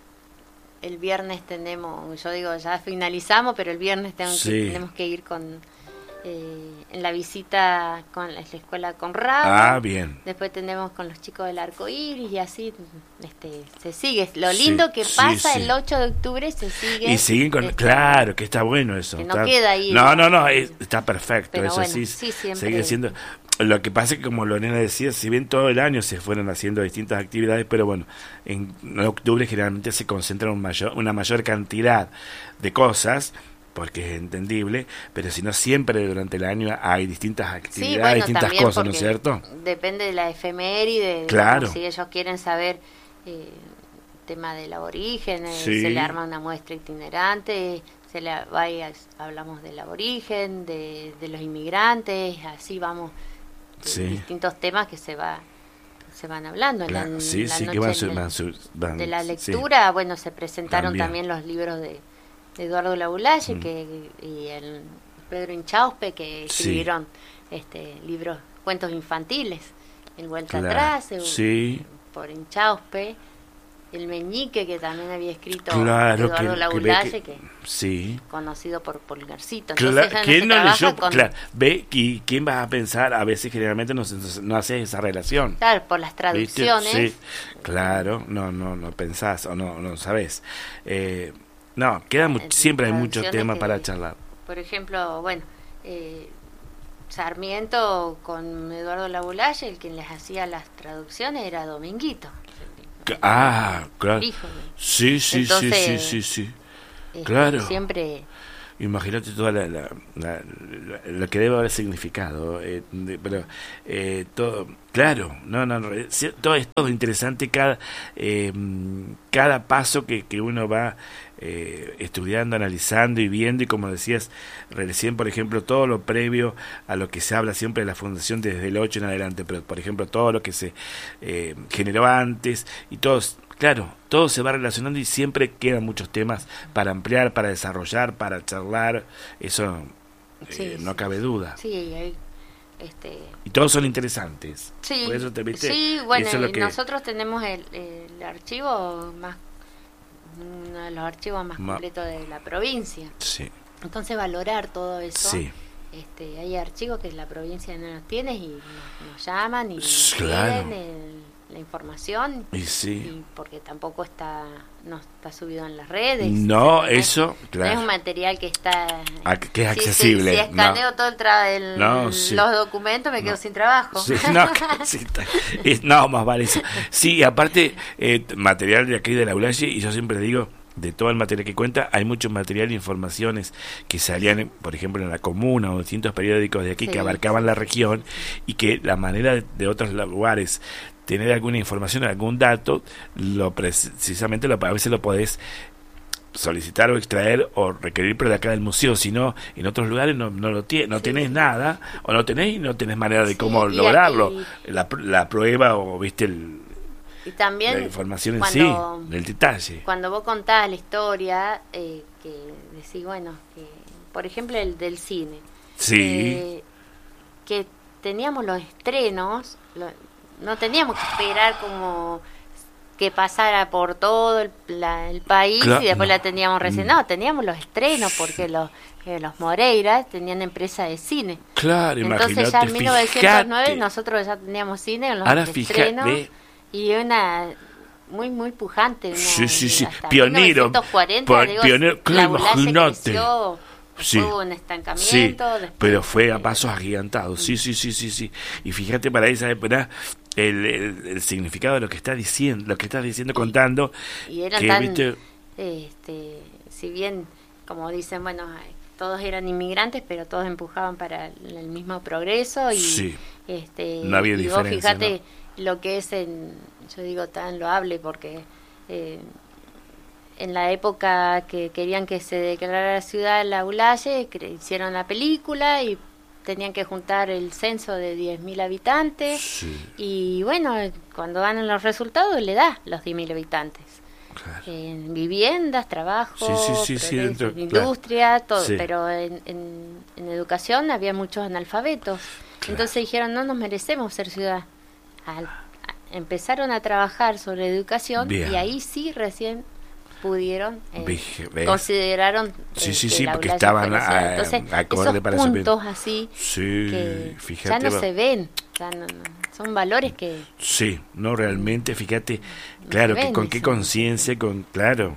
Speaker 2: el viernes tenemos, yo digo, ya finalizamos, pero el viernes tengo que-
Speaker 1: Sí.
Speaker 2: tenemos que ir con eh, en la visita con la, la escuela Conrado.
Speaker 1: Ah, bien.
Speaker 2: Después tenemos con los chicos del arco iris y así este, se sigue. Lo
Speaker 1: Sí,
Speaker 2: lindo que
Speaker 1: sí,
Speaker 2: pasa
Speaker 1: sí.
Speaker 2: el ocho de octubre se sigue.
Speaker 1: Y siguen con,
Speaker 2: este,
Speaker 1: claro, que está bueno eso.
Speaker 2: que no
Speaker 1: está-
Speaker 2: queda ahí.
Speaker 1: No, no, no, es- está perfecto,
Speaker 2: Pero
Speaker 1: eso
Speaker 2: bueno,
Speaker 1: sí,
Speaker 2: sí, siempre-
Speaker 1: sigue siendo. Lo que pasa es que, como Lorena decía, si bien todo el año se fueron haciendo distintas actividades, pero bueno, en octubre generalmente se concentra un mayor, una mayor cantidad de cosas, porque es entendible, pero si no, siempre durante el año hay distintas
Speaker 2: Sí,
Speaker 1: actividades,
Speaker 2: bueno,
Speaker 1: distintas
Speaker 2: también
Speaker 1: cosas, ¿no es
Speaker 2: porque
Speaker 1: cierto?
Speaker 2: Depende de la efeméride,
Speaker 1: Claro.
Speaker 2: digamos, si ellos quieren saber eh, tema del aborigen, eh,
Speaker 1: Sí.
Speaker 2: se le arma una muestra itinerante, se le va y as- hablamos del aborigen, de, de los inmigrantes, así vamos, de
Speaker 1: Sí.
Speaker 2: distintos temas que se va se van hablando. En
Speaker 1: Claro,
Speaker 2: la,
Speaker 1: sí,
Speaker 2: la
Speaker 1: sí,
Speaker 2: noche
Speaker 1: que van,
Speaker 2: de-
Speaker 1: su- van su- van-
Speaker 2: de la
Speaker 1: sí.
Speaker 2: lectura, bueno, se presentaron
Speaker 1: También.
Speaker 2: también, los libros de, de Eduardo Laulaye
Speaker 1: Mm.
Speaker 2: que, y el Pedro Inchauspe, que
Speaker 1: Sí.
Speaker 2: escribieron este libros, cuentos infantiles, El Vuelta
Speaker 1: Claro,
Speaker 2: Atrás, eh,
Speaker 1: sí.
Speaker 2: por Inchauspe, el Meñique, que también había escrito
Speaker 1: claro,
Speaker 2: Eduardo
Speaker 1: que,
Speaker 2: Laulaye,
Speaker 1: que,
Speaker 2: que,
Speaker 1: sí.
Speaker 2: conocido por Pulgarcito. Entonces,
Speaker 1: Claro,
Speaker 2: ya
Speaker 1: ¿quién
Speaker 2: no,
Speaker 1: no
Speaker 2: se
Speaker 1: leyó?
Speaker 2: con...
Speaker 1: Claro, ve, y quién va a pensar, a veces generalmente no, se- no haces esa relación.
Speaker 2: Claro, por las
Speaker 1: ¿Viste?
Speaker 2: traducciones.
Speaker 1: Sí, claro, no, no, no pensás o no, no sabés. Eh, no, queda mu-
Speaker 2: Eh,
Speaker 1: siempre hay muchos
Speaker 2: traducciones
Speaker 1: temas
Speaker 2: que-
Speaker 1: para charlar.
Speaker 2: Por ejemplo, bueno, eh, Sarmiento con Eduardo Laulaye, el quien les hacía las traducciones era Dominguito.
Speaker 1: Ah, claro.
Speaker 2: el hijo.
Speaker 1: Sí, sí,
Speaker 2: Entonces,
Speaker 1: sí, sí, sí, sí.
Speaker 2: Este,
Speaker 1: Claro.
Speaker 2: Siempre...
Speaker 1: Imagínate toda la, la, la- la- lo que debe haber significado, eh, de- pero eh, todo, claro, no, no, no, eh, sí, todo es todo interesante, cada eh, cada paso que, que uno va eh, estudiando, analizando y viendo, y como decías recién, por ejemplo, todo lo previo a lo que se habla siempre de la fundación desde el ocho en adelante, pero por ejemplo todo lo que se eh, generó antes y todos. Claro, todo se va relacionando y siempre quedan muchos temas para ampliar, para desarrollar, para charlar, eso eh,
Speaker 2: Sí,
Speaker 1: no
Speaker 2: sí.
Speaker 1: cabe duda.
Speaker 2: Sí, hay, este,
Speaker 1: Y todos son interesantes.
Speaker 2: sí,
Speaker 1: Por eso te viste.
Speaker 2: sí, bueno,
Speaker 1: eso es lo
Speaker 2: y
Speaker 1: que-
Speaker 2: nosotros tenemos el, el archivo más, uno de los archivos más
Speaker 1: Ma-
Speaker 2: completos de la provincia.
Speaker 1: Sí,
Speaker 2: Entonces valorar todo eso.
Speaker 1: sí,
Speaker 2: Este, hay archivos que la provincia no los tiene y nos, nos llaman y
Speaker 1: S-
Speaker 2: nos
Speaker 1: claro.
Speaker 2: piden el- la información,
Speaker 1: y sí.
Speaker 2: y porque tampoco está no está subido en las redes.
Speaker 1: No,
Speaker 2: O sea, es-
Speaker 1: eso,
Speaker 2: no es
Speaker 1: claro.
Speaker 2: un material que está
Speaker 1: Ah, que es
Speaker 2: si- si-
Speaker 1: accesible.
Speaker 2: Si, escaneo
Speaker 1: no.
Speaker 2: todo el, tra- el-
Speaker 1: No, sí.
Speaker 2: los documentos me quedo
Speaker 1: No.
Speaker 2: sin trabajo.
Speaker 1: Sí, no, sí, está- es- no, más vale eso. Sí, aparte, eh, material de aquí de la Laulaye, y yo siempre digo, de todo el material que cuenta, hay mucho material e informaciones que salían, por ejemplo, en La Comuna o distintos periódicos de aquí
Speaker 2: Sí,
Speaker 1: que abarcaban
Speaker 2: sí,
Speaker 1: la
Speaker 2: sí,
Speaker 1: región, y que la manera de, de otros lugares tener alguna información, algún dato, lo precisamente lo, a veces lo podés solicitar o extraer o requerir pero de acá del museo, si no en otros lugares no, no lo tiene, no
Speaker 2: Sí.
Speaker 1: tenés nada o no tenés y no tenés manera de
Speaker 2: Sí,
Speaker 1: cómo
Speaker 2: y
Speaker 1: lograrlo,
Speaker 2: aquí-
Speaker 1: la, pr- la prueba o viste el,
Speaker 2: Y también
Speaker 1: la información en
Speaker 2: cuando,
Speaker 1: sí, el detalle.
Speaker 2: cuando vos contás la historia, eh, que decís, bueno, que, por ejemplo el del cine,
Speaker 1: Sí,
Speaker 2: eh, que teníamos los estrenos, lo- no teníamos que esperar como que pasara por todo el, la- el país
Speaker 1: Cla-
Speaker 2: y después
Speaker 1: no.
Speaker 2: la teníamos recién.
Speaker 1: Mm.
Speaker 2: No, teníamos los estrenos porque los, eh, los Moreira tenían empresa de cine.
Speaker 1: claro,
Speaker 2: Entonces
Speaker 1: imagínate,
Speaker 2: ya en mil novecientos nueve
Speaker 1: fíjate.
Speaker 2: nosotros ya teníamos cine en los
Speaker 1: Ahora
Speaker 2: estrenos
Speaker 1: fíjate.
Speaker 2: y una muy muy pujante, una,
Speaker 1: Sí, sí, sí,
Speaker 2: hasta
Speaker 1: pionero,
Speaker 2: mil novecientos cuarenta,
Speaker 1: por-
Speaker 2: digo,
Speaker 1: pionero, claro,
Speaker 2: Laulaye
Speaker 1: imagínate.
Speaker 2: creció,
Speaker 1: Sí.
Speaker 2: hubo un
Speaker 1: Sí,
Speaker 2: estancamiento, después-
Speaker 1: pero fue a pasos agigantados. Sí, sí, sí, sí, sí. Y fíjate para esa época el, el, el significado de lo que está diciendo, lo que estás diciendo, contando.
Speaker 2: y eran
Speaker 1: que,
Speaker 2: tan,
Speaker 1: viste,
Speaker 2: este, si bien, como dicen, bueno, ay, todos eran inmigrantes, pero todos empujaban para el, el mismo progreso y,
Speaker 1: Sí.
Speaker 2: este,
Speaker 1: No había
Speaker 2: y vos
Speaker 1: diferencia,
Speaker 2: fíjate lo que es, en, yo digo tan loable porque eh, en la época que querían que se declarara ciudad Laulaye, cre- hicieron la película y tenían que juntar el censo de diez mil habitantes.
Speaker 1: Sí,
Speaker 2: Y bueno, cuando dan los resultados le da los diez mil habitantes.
Speaker 1: claro.
Speaker 2: En viviendas, trabajo,
Speaker 1: Sí, sí, sí, sí,
Speaker 2: progreso,
Speaker 1: dentro-
Speaker 2: industria, todo.
Speaker 1: Sí.
Speaker 2: Pero en, en, en educación había muchos analfabetos.
Speaker 1: Claro.
Speaker 2: Entonces dijeron, no nos merecemos ser ciudad. Al- a- empezaron a trabajar sobre educación
Speaker 1: Bien.
Speaker 2: y ahí sí recién pudieron, eh,
Speaker 1: Vije, ¿ves?
Speaker 2: consideraron eh,
Speaker 1: Sí, sí,
Speaker 2: que
Speaker 1: sí,
Speaker 2: la
Speaker 1: porque
Speaker 2: Laulaye
Speaker 1: estaban
Speaker 2: fuera ciudad.
Speaker 1: a-
Speaker 2: Entonces,
Speaker 1: acorde
Speaker 2: esos
Speaker 1: para eso bien.
Speaker 2: puntos así
Speaker 1: Sí,
Speaker 2: que
Speaker 1: fíjate.
Speaker 2: ya no
Speaker 1: va-
Speaker 2: se ven, ya no- no, son valores que
Speaker 1: Sí, no realmente, fíjate, claro,
Speaker 2: se
Speaker 1: que
Speaker 2: ven
Speaker 1: con qué
Speaker 2: eso.
Speaker 1: conciencia, con, claro.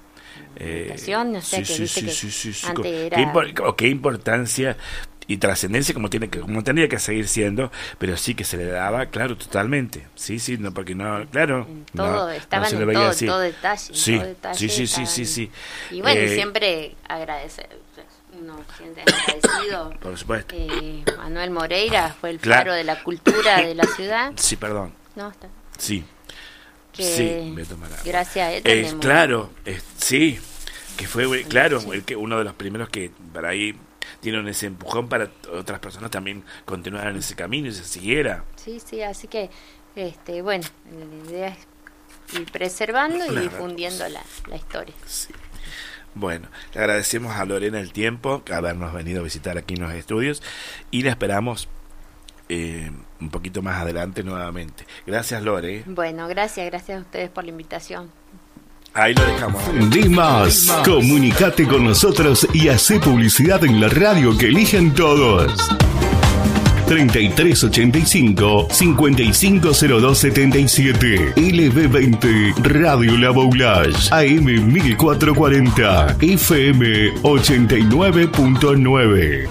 Speaker 1: Eh,
Speaker 2: Educación, o sea, que viste que
Speaker 1: con-
Speaker 2: antes
Speaker 1: qué,
Speaker 2: era-
Speaker 1: impor- o qué importancia y trascendencia como tiene que como tendría que seguir siendo, pero sí que se le daba, claro, totalmente. Sí, sí, no porque no, claro,
Speaker 2: en
Speaker 1: no,
Speaker 2: todo,
Speaker 1: no
Speaker 2: estaban
Speaker 1: se le
Speaker 2: en
Speaker 1: veía
Speaker 2: todo,
Speaker 1: así.
Speaker 2: en todo detalle, en
Speaker 1: Sí,
Speaker 2: todo detalle
Speaker 1: sí, sí, sí,
Speaker 2: estaban.
Speaker 1: sí, sí.
Speaker 2: Y bueno,
Speaker 1: Eh,
Speaker 2: siempre agradecer, uno siente agradecido.
Speaker 1: Por supuesto.
Speaker 2: Eh, Manuel Moreira fue el
Speaker 1: Claro.
Speaker 2: faro de la cultura de la ciudad.
Speaker 1: Sí, perdón.
Speaker 2: No, está.
Speaker 1: Sí.
Speaker 2: Que
Speaker 1: Sí, voy a tomar agua.
Speaker 2: gracias a él
Speaker 1: Eh,
Speaker 2: tenemos.
Speaker 1: claro, eh, sí, que fue, eh, claro, el que uno de los primeros que para ahí dieron ese empujón para otras personas también continuaran ese camino y se siguiera.
Speaker 2: Sí, sí, así que, este, bueno, la idea es ir preservando y
Speaker 1: Claro.
Speaker 2: difundiendo la, la historia.
Speaker 1: Sí. Bueno, le agradecemos a Lorena el tiempo, habernos venido a visitar aquí en los estudios y la esperamos eh, un poquito más adelante nuevamente. Gracias, Lore.
Speaker 2: Bueno, gracias, gracias a ustedes por la invitación.
Speaker 1: Ahí lo dejamos.
Speaker 3: Di más. Comunicate con nosotros y hacé publicidad en la radio que eligen todos. treinta y tres ochenta y cinco, cincuenta y cinco cero dos setenta y siete. L B veinte Radio La Boulage. A M mil cuatrocientos cuarenta. F M ochenta y nueve punto nueve.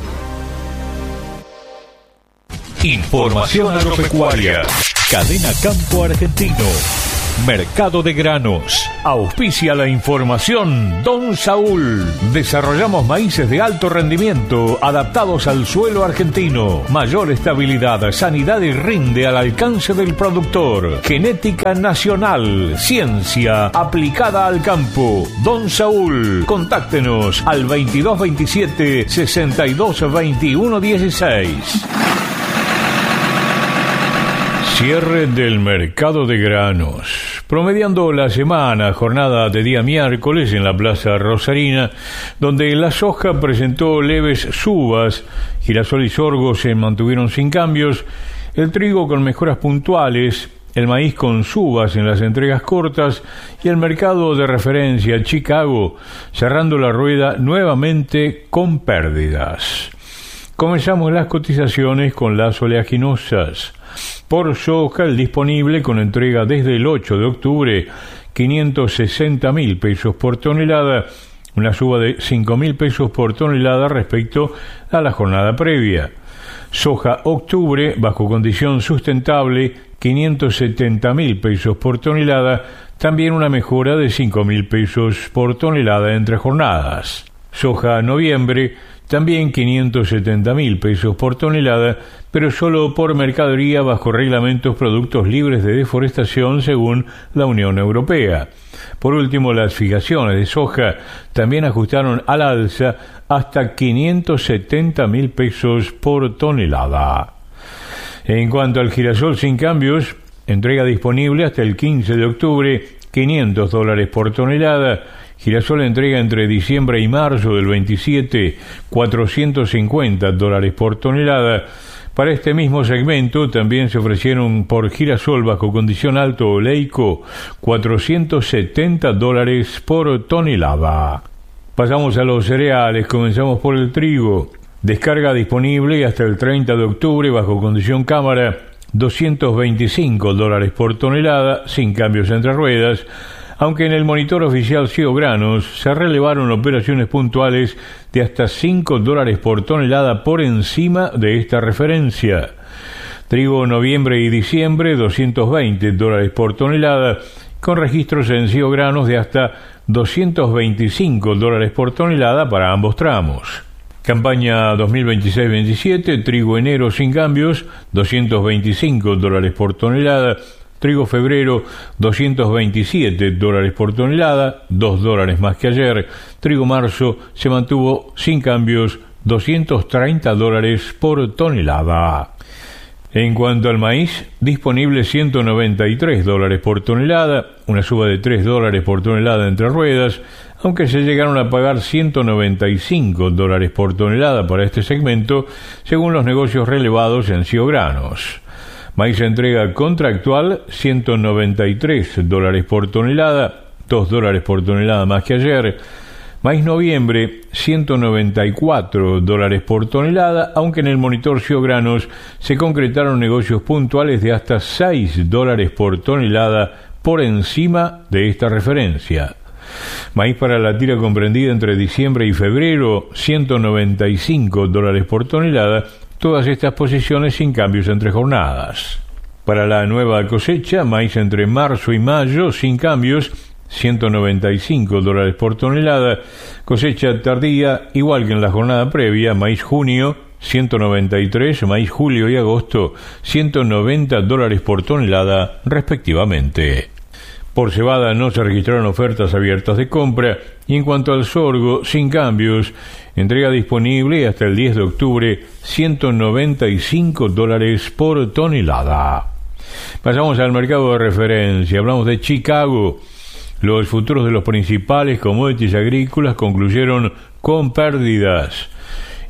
Speaker 4: Información agropecuaria. Cadena Campo Argentino. Mercado de granos. Auspicia la información Don Saúl. Desarrollamos maíces de alto rendimiento adaptados al suelo argentino. Mayor estabilidad, sanidad y rinde al alcance del productor. Genética nacional. Ciencia aplicada al campo. Don Saúl. Contáctenos al veintidós veintisiete, sesenta y dos veintiuno dieciséis. Cierre del mercado de granos. Promediando la semana, jornada de día miércoles en la Plaza Rosarina, donde la soja presentó leves subas, girasol y sorgo se mantuvieron sin cambios, el trigo con mejoras puntuales, el maíz con subas en las entregas cortas y el mercado de referencia Chicago cerrando la rueda nuevamente con pérdidas. Comenzamos las cotizaciones con las oleaginosas. Por soja, el disponible con entrega desde el ocho de octubre, quinientos sesenta mil pesos por tonelada, una suba de cinco mil pesos por tonelada respecto a la jornada previa. Soja octubre, bajo condición sustentable, quinientos setenta mil pesos por tonelada, también una mejora de cinco mil pesos por tonelada entre jornadas. Soja noviembre, también quinientos setenta mil pesos por tonelada, pero solo por mercadería bajo reglamentos productos libres de deforestación según la Unión Europea. Por último, las fijaciones de soja también ajustaron al alza hasta quinientos setenta mil pesos por tonelada. En cuanto al girasol sin cambios, entrega disponible hasta el quince de octubre, quinientos dólares por tonelada. Girasol entrega entre diciembre y marzo del veintisiete, cuatrocientos cincuenta dólares por tonelada. Para este mismo segmento también se ofrecieron por girasol bajo condición alto oleico cuatrocientos setenta dólares por tonelada. Pasamos a los cereales, comenzamos por el trigo. Descarga disponible hasta el treinta de octubre bajo condición cámara, doscientos veinticinco dólares por tonelada, sin cambios entre ruedas, aunque en el monitor oficial Ciego Granos se relevaron operaciones puntuales de hasta cinco dólares por tonelada por encima de esta referencia. Trigo noviembre y diciembre, doscientos veinte dólares por tonelada, con registros en Ciego Granos de hasta doscientos veinticinco dólares por tonelada para ambos tramos. Campaña dos mil veintiséis veintisiete, trigo enero sin cambios, doscientos veinticinco dólares por tonelada. Trigo febrero, doscientos veintisiete dólares por tonelada, dos dólares más que ayer. Trigo marzo se mantuvo sin cambios, doscientos treinta dólares por tonelada. En cuanto al maíz, disponible ciento noventa y tres dólares por tonelada, una suba de tres dólares por tonelada entre ruedas, aunque se llegaron a pagar ciento noventa y cinco dólares por tonelada para este segmento, según los negocios relevados en Ciego Granos. Maíz entrega contractual, ciento noventa y tres dólares por tonelada, dos dólares por tonelada más que ayer. Maíz noviembre, ciento noventa y cuatro dólares por tonelada, aunque en el monitor Ciego Granos se concretaron negocios puntuales de hasta seis dólares por tonelada por encima de esta referencia. Maíz para la tira comprendida entre diciembre y febrero, ciento noventa y cinco dólares por tonelada, todas estas posiciones sin cambios entre jornadas. Para la nueva cosecha, maíz entre marzo y mayo, sin cambios, ciento noventa y cinco dólares por tonelada. Cosecha tardía, igual que en la jornada previa, maíz junio, ciento noventa y tres, maíz julio y agosto, ciento noventa dólares por tonelada, respectivamente. Por cebada no se registraron ofertas abiertas de compra, y en cuanto al sorgo, sin cambios, entrega disponible hasta el diez de octubre, ciento noventa y cinco dólares por tonelada. Pasamos al mercado de referencia, hablamos de Chicago. Los futuros de los principales commodities agrícolas concluyeron con pérdidas.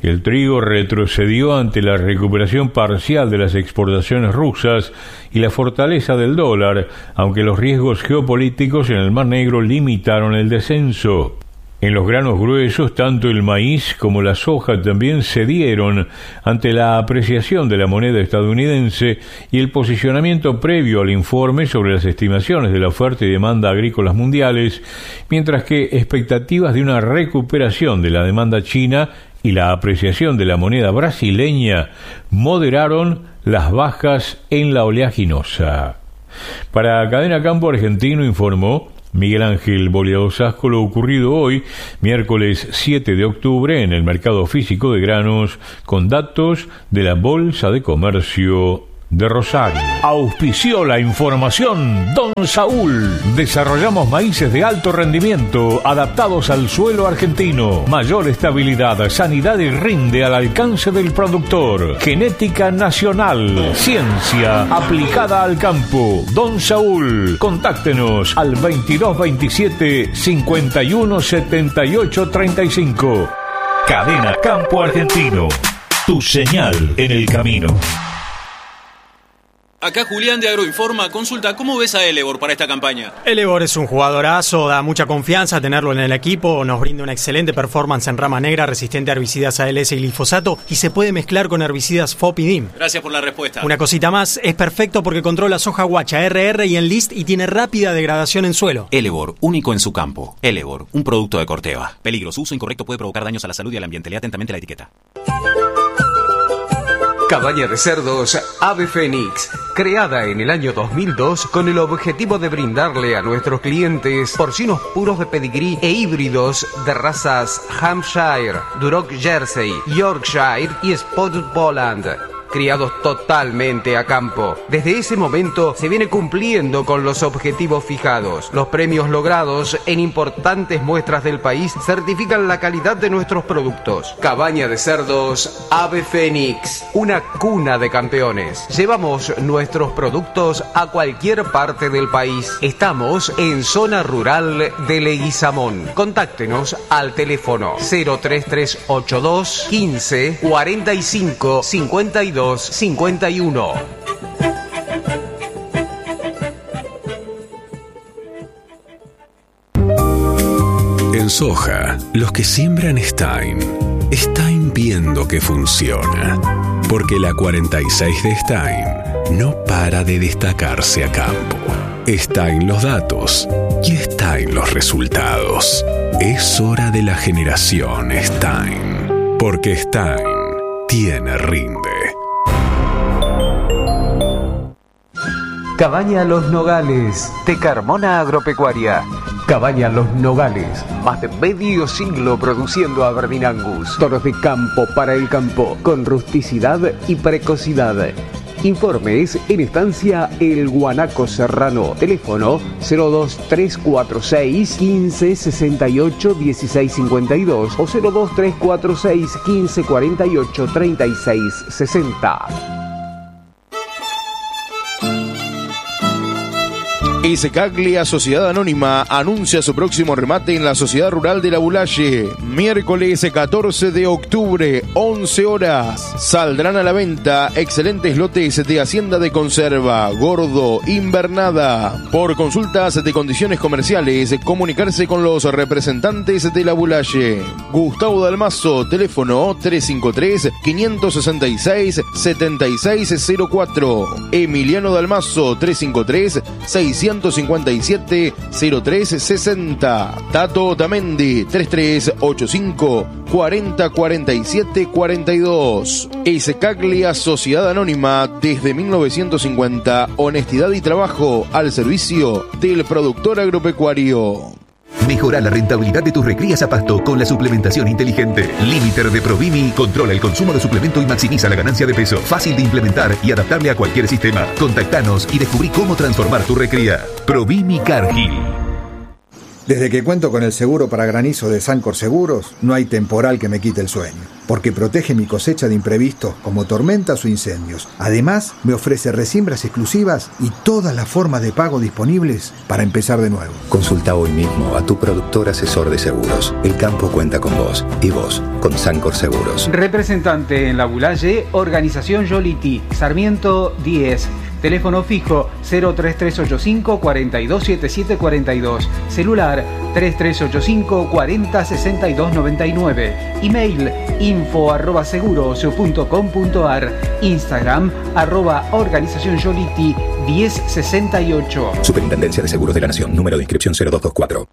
Speaker 4: que el trigo retrocedió ante la recuperación parcial de las exportaciones rusas y la fortaleza del dólar, aunque los riesgos geopolíticos en el Mar Negro limitaron el descenso. En los granos gruesos, tanto el maíz como la soja también cedieron ante la apreciación de la moneda estadounidense y el posicionamiento previo al informe sobre las estimaciones de la oferta y demanda agrícolas mundiales, mientras que expectativas de una recuperación de la demanda china y la apreciación de la moneda brasileña moderaron las bajas en la oleaginosa. Para Cadena Campo Argentino informó Miguel Ángel Boleado Sasco lo ocurrido hoy, miércoles siete de octubre, en el mercado físico de granos, con datos de la Bolsa de Comercio de Rosario. Auspició la información Don Saúl. Desarrollamos maíces de alto rendimiento adaptados al suelo argentino. Mayor estabilidad, sanidad y rinde al alcance del productor. Genética nacional. Ciencia aplicada al campo. Don Saúl. Contáctenos al veintidós veintisiete cincuenta y uno setenta y ocho treinta y cinco. Cadena Campo Argentino. Tu señal en el camino.
Speaker 5: Acá Julián de Agroinforma. Consulta, ¿cómo ves a Elevor para esta campaña?
Speaker 6: Elevor es un jugadorazo, da mucha confianza tenerlo en el equipo, nos brinda una excelente performance en rama negra, resistente a herbicidas A L S y glifosato, y se puede mezclar con herbicidas F O P y D I M.
Speaker 5: Gracias por la respuesta.
Speaker 6: Una cosita más, es perfecto porque controla soja guacha, R R y Enlist y tiene rápida degradación en suelo.
Speaker 7: Elevor, único en su campo. Elevor, un producto de Corteva. Peligro, su uso incorrecto puede provocar daños a la salud y al ambiente. Lea atentamente la etiqueta.
Speaker 8: Cabaña de cerdos Ave Fénix, creada en el año dos mil dos con el objetivo de brindarle a nuestros clientes porcinos puros de pedigrí e híbridos de razas Hampshire, Duroc Jersey, Yorkshire y Spotted Poland, criados totalmente a campo. Desde ese momento se viene cumpliendo con los objetivos fijados. Los premios logrados en importantes muestras del país certifican la calidad de nuestros productos. Cabaña de cerdos Ave Fénix, una cuna de campeones. Llevamos nuestros productos a cualquier parte del país. Estamos en zona rural de Leguizamón. Contáctenos al teléfono cero tres tres ocho dos quince cuarenta y cinco cincuenta y dos cincuenta y uno.
Speaker 3: En soja, los que siembran Stein, Stein viendo que funciona. Porque la cuarenta y seis de Stein no para de destacarse a campo. Está en los datos y está en los resultados. Es hora de la generación Stein. Porque Stein tiene rinde.
Speaker 8: Cabaña Los Nogales, de Carmona Agropecuaria. Cabaña Los Nogales, más de medio siglo produciendo Aberdeen Angus. Toros de campo para el campo, con rusticidad y precocidad. Informes en estancia El Guanaco Serrano. Teléfono cero dos tres cuatro seis quince sesenta y ocho dieciséis cincuenta y dos o cero dos tres cuatro seis quince cuarenta y ocho treinta y seis sesenta.
Speaker 9: Iscaglia Sociedad Anónima anuncia su próximo remate en la Sociedad Rural de La Bulaye. Miércoles catorce de octubre, once horas. Saldrán a la venta excelentes lotes de hacienda de conserva, gordo, invernada. Por consultas de condiciones comerciales, comunicarse con los representantes de La Bulaye. Gustavo Dalmazo, teléfono tres cinco tres, cinco seis seis, siete seis cero cuatro. Emiliano Dalmazo, tres cinco tres, seiscientos cincuenta y siete, cero tres sesenta. Tato Otamendi, tres tres ocho cinco, cuarenta cuarenta y siete cuarenta y dos. Iscaglia Sociedad Anónima, desde mil novecientos cincuenta, honestidad y trabajo al servicio del productor agropecuario.
Speaker 10: Mejora la rentabilidad de tus recrías a pasto con la suplementación inteligente. Limiter de Provimi controla el consumo de suplemento y maximiza la ganancia de peso. Fácil de implementar y adaptable a cualquier sistema. Contactanos y descubrí cómo transformar tu recría. Provimi Cargill.
Speaker 11: Desde que cuento con el seguro para granizo de Sancor Seguros, no hay temporal que me quite el sueño, porque protege mi cosecha de imprevistos como tormentas o incendios. Además, me ofrece resiembras exclusivas y todas las formas de pago disponibles para empezar de nuevo.
Speaker 12: Consulta hoy mismo a tu productor asesor de seguros. El campo cuenta con vos y vos con Sancor Seguros.
Speaker 8: Representante en La Boulaye, Organización Yoliti, Sarmiento diez. Teléfono fijo cero tres tres ocho cinco, cuatro dos siete siete cuatro dos. Celular tres tres ocho cinco, cuatro cero seis dos nueve nueve. Email info arroba seguros punto com punto ar. Instagram arroba organización Yoliti diez sesenta y ocho.
Speaker 12: Superintendencia de Seguros de la Nación. Número de inscripción cero dos dos cuatro.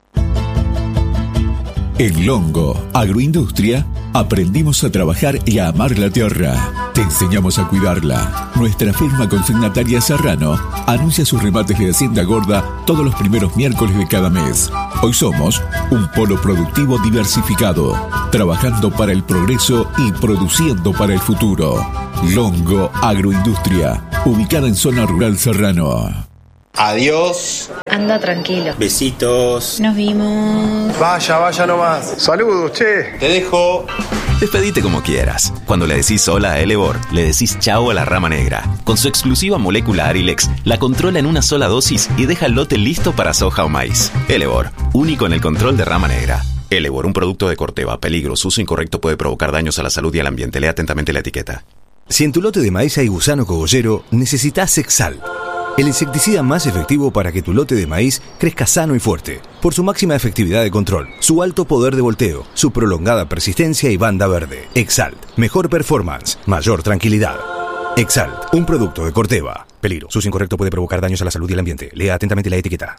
Speaker 13: En Longo Agroindustria aprendimos a trabajar y a amar la tierra. Te enseñamos a cuidarla. Nuestra firma consignataria Serrano anuncia sus remates de Hacienda Gorda todos los primeros miércoles de cada mes. Hoy somos un polo productivo diversificado, trabajando para el progreso y produciendo para el futuro. Longo Agroindustria, ubicada en zona rural Serrano.
Speaker 14: Adiós.
Speaker 15: Anda tranquilo.
Speaker 14: Besitos.
Speaker 15: Nos vimos.
Speaker 14: Vaya, vaya nomás. Saludos, che. Te dejo.
Speaker 7: Despedite como quieras. Cuando le decís hola a Elevor, le decís chao a la rama negra. Con su exclusiva molécula Arilex, la controla en una sola dosis y deja el lote listo para soja o maíz. Elevor, único en el control de rama negra. Elevor, un producto de Corteva. Peligro, su uso incorrecto puede provocar daños a la salud y al ambiente. Lea atentamente la etiqueta.
Speaker 16: Si en tu lote de maíz hay gusano cogollero, necesitas Exalt, el insecticida más efectivo para que tu lote de maíz crezca sano y fuerte, por su máxima efectividad de control, su alto poder de volteo, su prolongada persistencia y banda verde. Exalt, mejor performance, mayor tranquilidad. Exalt, un producto de Corteva. Peligro, su uso incorrecto puede provocar daños a la salud y al ambiente. Lea atentamente la etiqueta.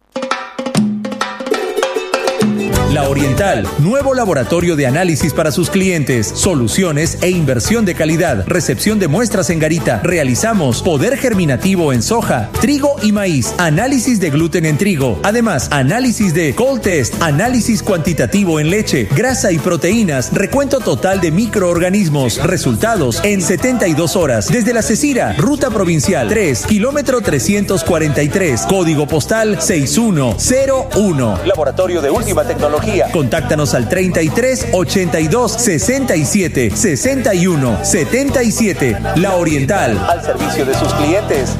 Speaker 17: La Oriental, nuevo laboratorio de análisis para sus clientes, soluciones e inversión de calidad, recepción de muestras en garita. Realizamos poder germinativo en soja, trigo y maíz, análisis de gluten en trigo, además análisis de cold test, análisis cuantitativo en leche, grasa y proteínas, recuento total de microorganismos, resultados en setenta y dos horas. Desde La Cecira, ruta provincial tres, kilómetro trescientos cuarenta y tres, código postal seis uno cero uno. Laboratorio de última tecnología. Contáctanos al treinta y tres, ochenta y dos, sesenta y siete, sesenta y uno, setenta y siete. La Oriental, al servicio de sus clientes.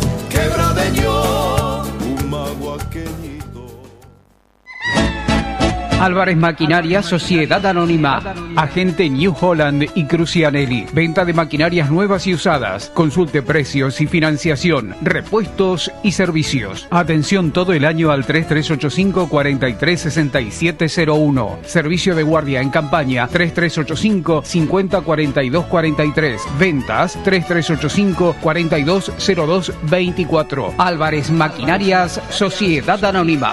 Speaker 8: Álvarez Maquinaria Sociedad Anónima, agente New Holland y Crucianelli. Venta de maquinarias nuevas y usadas. Consulte precios y financiación, repuestos y servicios. Atención todo el año al tres tres ocho cinco, cuatro tres seis siete cero uno. Servicio de guardia en campaña tres tres ocho cinco, cinco cero cuatro dos cuatro tres. Ventas tres tres ocho cinco, cuatro dos cero dos veinticuatro. Álvarez Maquinarias Sociedad Anónima.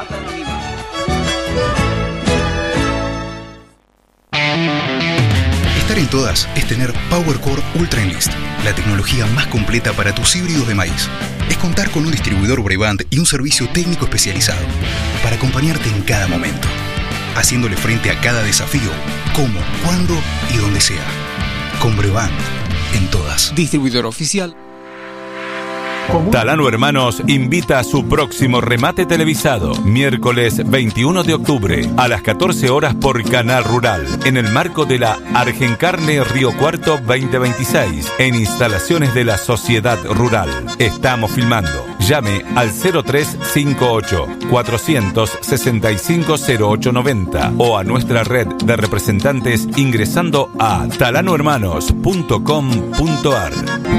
Speaker 18: Estar en todas es tener PowerCore Ultra Enlist, la tecnología más completa para tus híbridos de maíz. Es contar con un distribuidor Brevant y un servicio técnico especializado para acompañarte en cada momento, haciéndole frente a cada desafío, como, cuándo y donde sea. Con Brevant, en todas.
Speaker 19: Distribuidor oficial.
Speaker 20: Talano Hermanos invita a su próximo remate televisado, miércoles veintiuno de octubre, a las catorce horas por Canal Rural, en el marco de la Argencarne Río Cuarto veinte veintiséis, en instalaciones de la Sociedad Rural. Estamos filmando. Llame al cero tres cinco ocho, cuatro seis cinco, cero ocho nueve cero o a nuestra red de representantes ingresando a talano hermanos punto com punto ar.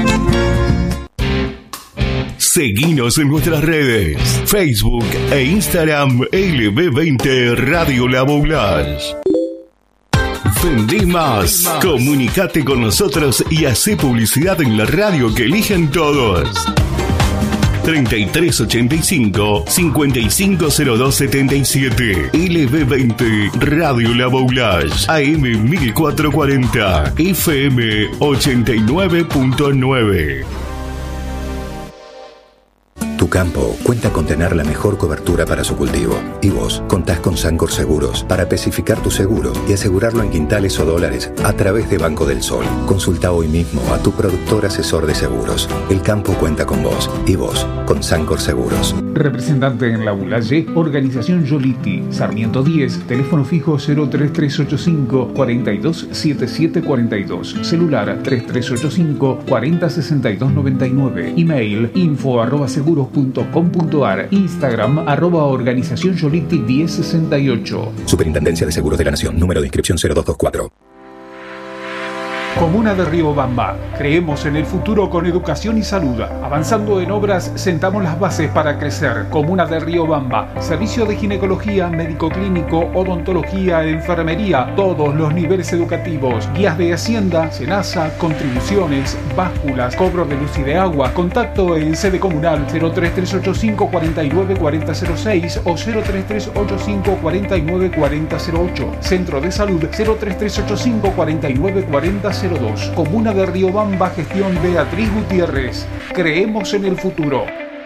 Speaker 3: Seguinos en nuestras redes, Facebook e Instagram L B veinte Radio La Boulaye. Vendé más. Comunicate con nosotros y hacé publicidad en la radio que eligen todos. treinta y tres ochenta y cinco, cincuenta y cinco cero dos setenta y siete. L B veinte Radio La Boulaye. A M mil cuatrocientos cuarenta. F M ochenta y nueve punto nueve.
Speaker 12: Tu campo cuenta con tener la mejor cobertura para su cultivo. Y vos contás con Sancor Seguros para especificar tu seguro y asegurarlo en quintales o dólares a través de Banco del Sol. Consulta hoy mismo a tu productor asesor de seguros. El campo cuenta con vos y vos con Sancor Seguros.
Speaker 19: Representante en La Bulaye, Organización Yoliti, Sarmiento diez, teléfono fijo cero tres tres ocho cinco, cuatro dos siete siete cuatro dos, celular tres tres ocho cinco, cuatro cero seis dos nueve nueve, email info arroba seguros punto com punto ar, Instagram arroba organización Yoliti diez sesenta y ocho.
Speaker 12: Superintendencia de Seguros de la Nación, número de inscripción cero dos dos cuatro.
Speaker 19: Comuna de Riobamba. Creemos en el futuro con educación y salud. Avanzando en obras, sentamos las bases para crecer. Comuna de Riobamba. Servicio de ginecología, médico clínico, odontología, enfermería, todos los niveles educativos. Guías de Hacienda, Senasa, contribuciones, básculas, cobro de luz y de agua. Contacto en sede comunal cero tres tres ocho cinco, cuatro nueve cuatro cero cero seis o cero tres tres ocho cinco, cuatro nueve cuatro cero ocho. Centro de Salud cero tres tres ocho cinco, cuatro nueve cuatro cero dos. Comuna de Riobamba, gestión Beatriz Gutiérrez. Creemos en el futuro.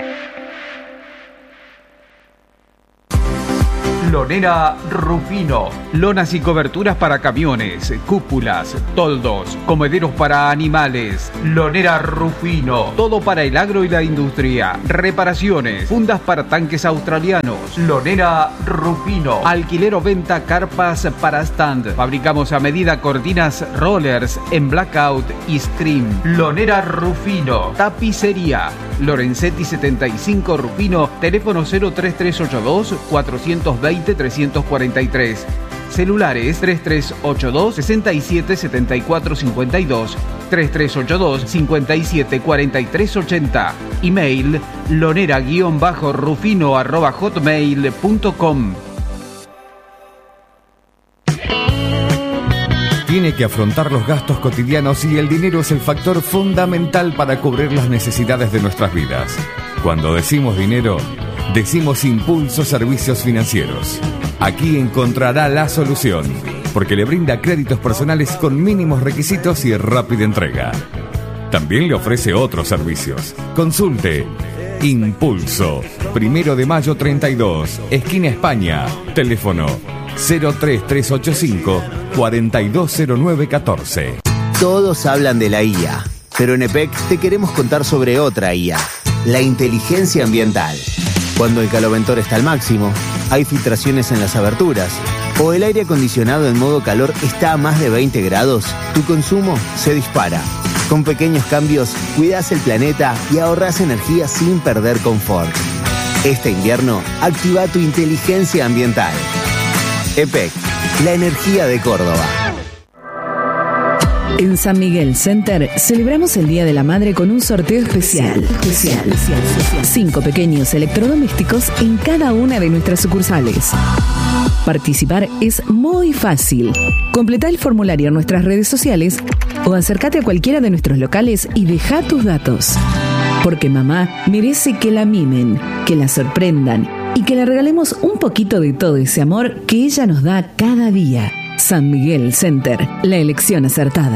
Speaker 19: Lonera Rufino. Lonas y coberturas para camiones, cúpulas, toldos, comederos para animales. Lonera Rufino. Todo para el agro y la industria. Reparaciones, fundas para tanques australianos. Lonera Rufino. Alquiler o venta carpas para stand. Fabricamos a medida cortinas rollers en blackout y scream. Lonera Rufino. Tapicería. Lorenzetti setenta y cinco Rufino. Teléfono cero tres tres ocho dos, cuatro dos cero, tres cuatro tres. Celulares tres tres ocho dos, seis siete siete cuatro cinco dos, tres tres ocho dos, cinco siete cuatro tres ocho cero. Email lonera-rufino arroba hotmail punto com.
Speaker 21: Tiene que afrontar los gastos cotidianos y el dinero es el factor fundamental para cubrir las necesidades de nuestras vidas. Cuando decimos dinero, decimos Impulso Servicios Financieros. Aquí encontrará la solución, porque le brinda créditos personales con mínimos requisitos y rápida entrega. También le ofrece otros servicios. Consulte Impulso, Primero de Mayo treinta y dos, esquina España. Teléfono cero tres tres ocho cinco, cuatro dos cero nueve uno cuatro.
Speaker 22: Todos hablan de la I A, pero en E P E C te queremos contar sobre otra I A, la inteligencia ambiental. Cuando el caloventor está al máximo, hay filtraciones en las aberturas, o el aire acondicionado en modo calor está a más de veinte grados, tu consumo se dispara. Con pequeños cambios, cuidas el planeta y ahorras energía sin perder confort. Este invierno, activa tu inteligencia ambiental. E P E C, la energía de Córdoba.
Speaker 23: En San Miguel Center celebramos el Día de la Madre con un sorteo especial. Especial. Cinco pequeños electrodomésticos en cada una de nuestras sucursales. Participar es muy fácil. Completá el formulario en nuestras redes sociales o acércate a cualquiera de nuestros locales y deja tus datos. Porque mamá merece que la mimen, que la sorprendan y que le regalemos un poquito de todo ese amor que ella nos da cada día. San Miguel Center, la elección acertada.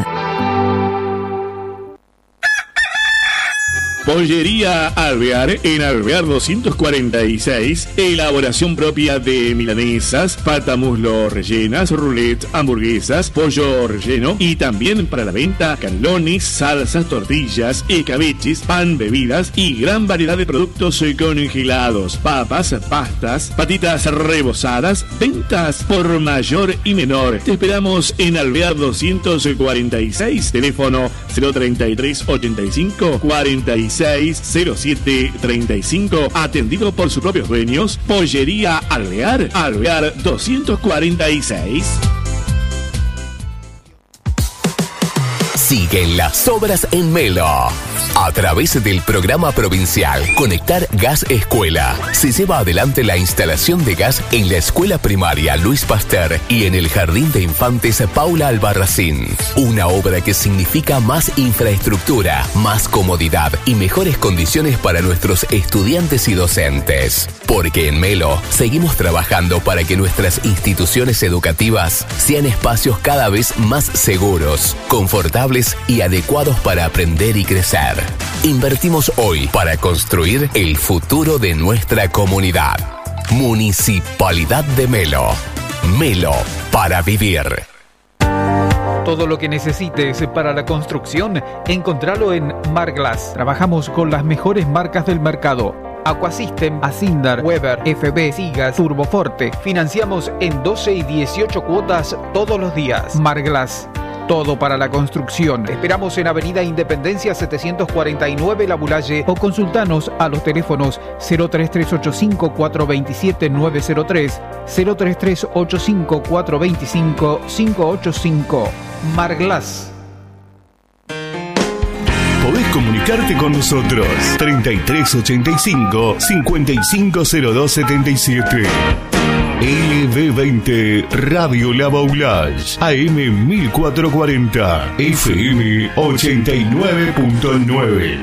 Speaker 1: Pollería Alvear, en Alvear doscientos cuarenta y seis, elaboración propia de milanesas, pata muslo rellenas, roulette, hamburguesas, pollo relleno y también para la venta canelones, salsas, tortillas, escabeches, pan, bebidas y gran variedad de productos congelados, papas, pastas, patitas rebozadas, ventas por mayor y menor. Te esperamos en Alvear doscientos cuarenta y seis, teléfono cero treinta y tres ochenta y cinco cuarenta y seis cero siete treinta y cinco, atendido por sus propios dueños. Pollería Alvear, Alvear doscientos cuarenta y seis.
Speaker 24: Siguen las obras en Melo. A través del programa provincial Conectar Gas Escuela, se lleva adelante la instalación de gas en la escuela primaria Luis Pasteur y en el jardín de infantes Paula Albarracín. Una obra que significa más infraestructura, más comodidad y mejores condiciones para nuestros estudiantes y docentes. Porque en Melo seguimos trabajando para que nuestras instituciones educativas sean espacios cada vez más seguros, confortables y adecuados para aprender y crecer. Invertimos hoy para construir el futuro de nuestra comunidad. Municipalidad de Melo. Melo para vivir.
Speaker 19: Todo lo que necesites para la construcción, encontralo en Marglass. Trabajamos con las mejores marcas del mercado. Aquasystem, Asindar, Weber, F B, Sigas, Turboforte. Financiamos en doce y dieciocho cuotas todos los días. Marglass. Todo para la construcción. Esperamos en Avenida Independencia setecientos cuarenta y nueve La Bulalle o consultanos a los teléfonos cero tres tres ocho cinco cuatro dos siete nueve cero tres, cero tres tres ocho cinco cuatro dos cinco cinco ocho cinco. Marglass.
Speaker 3: Podés comunicarte con nosotros. treinta y tres ochenta y cinco cincuenta y cinco cero dos setenta y siete. L B veinte Radio La Baulage, A M mil cuatrocientos cuarenta, F M ochenta y nueve punto nueve.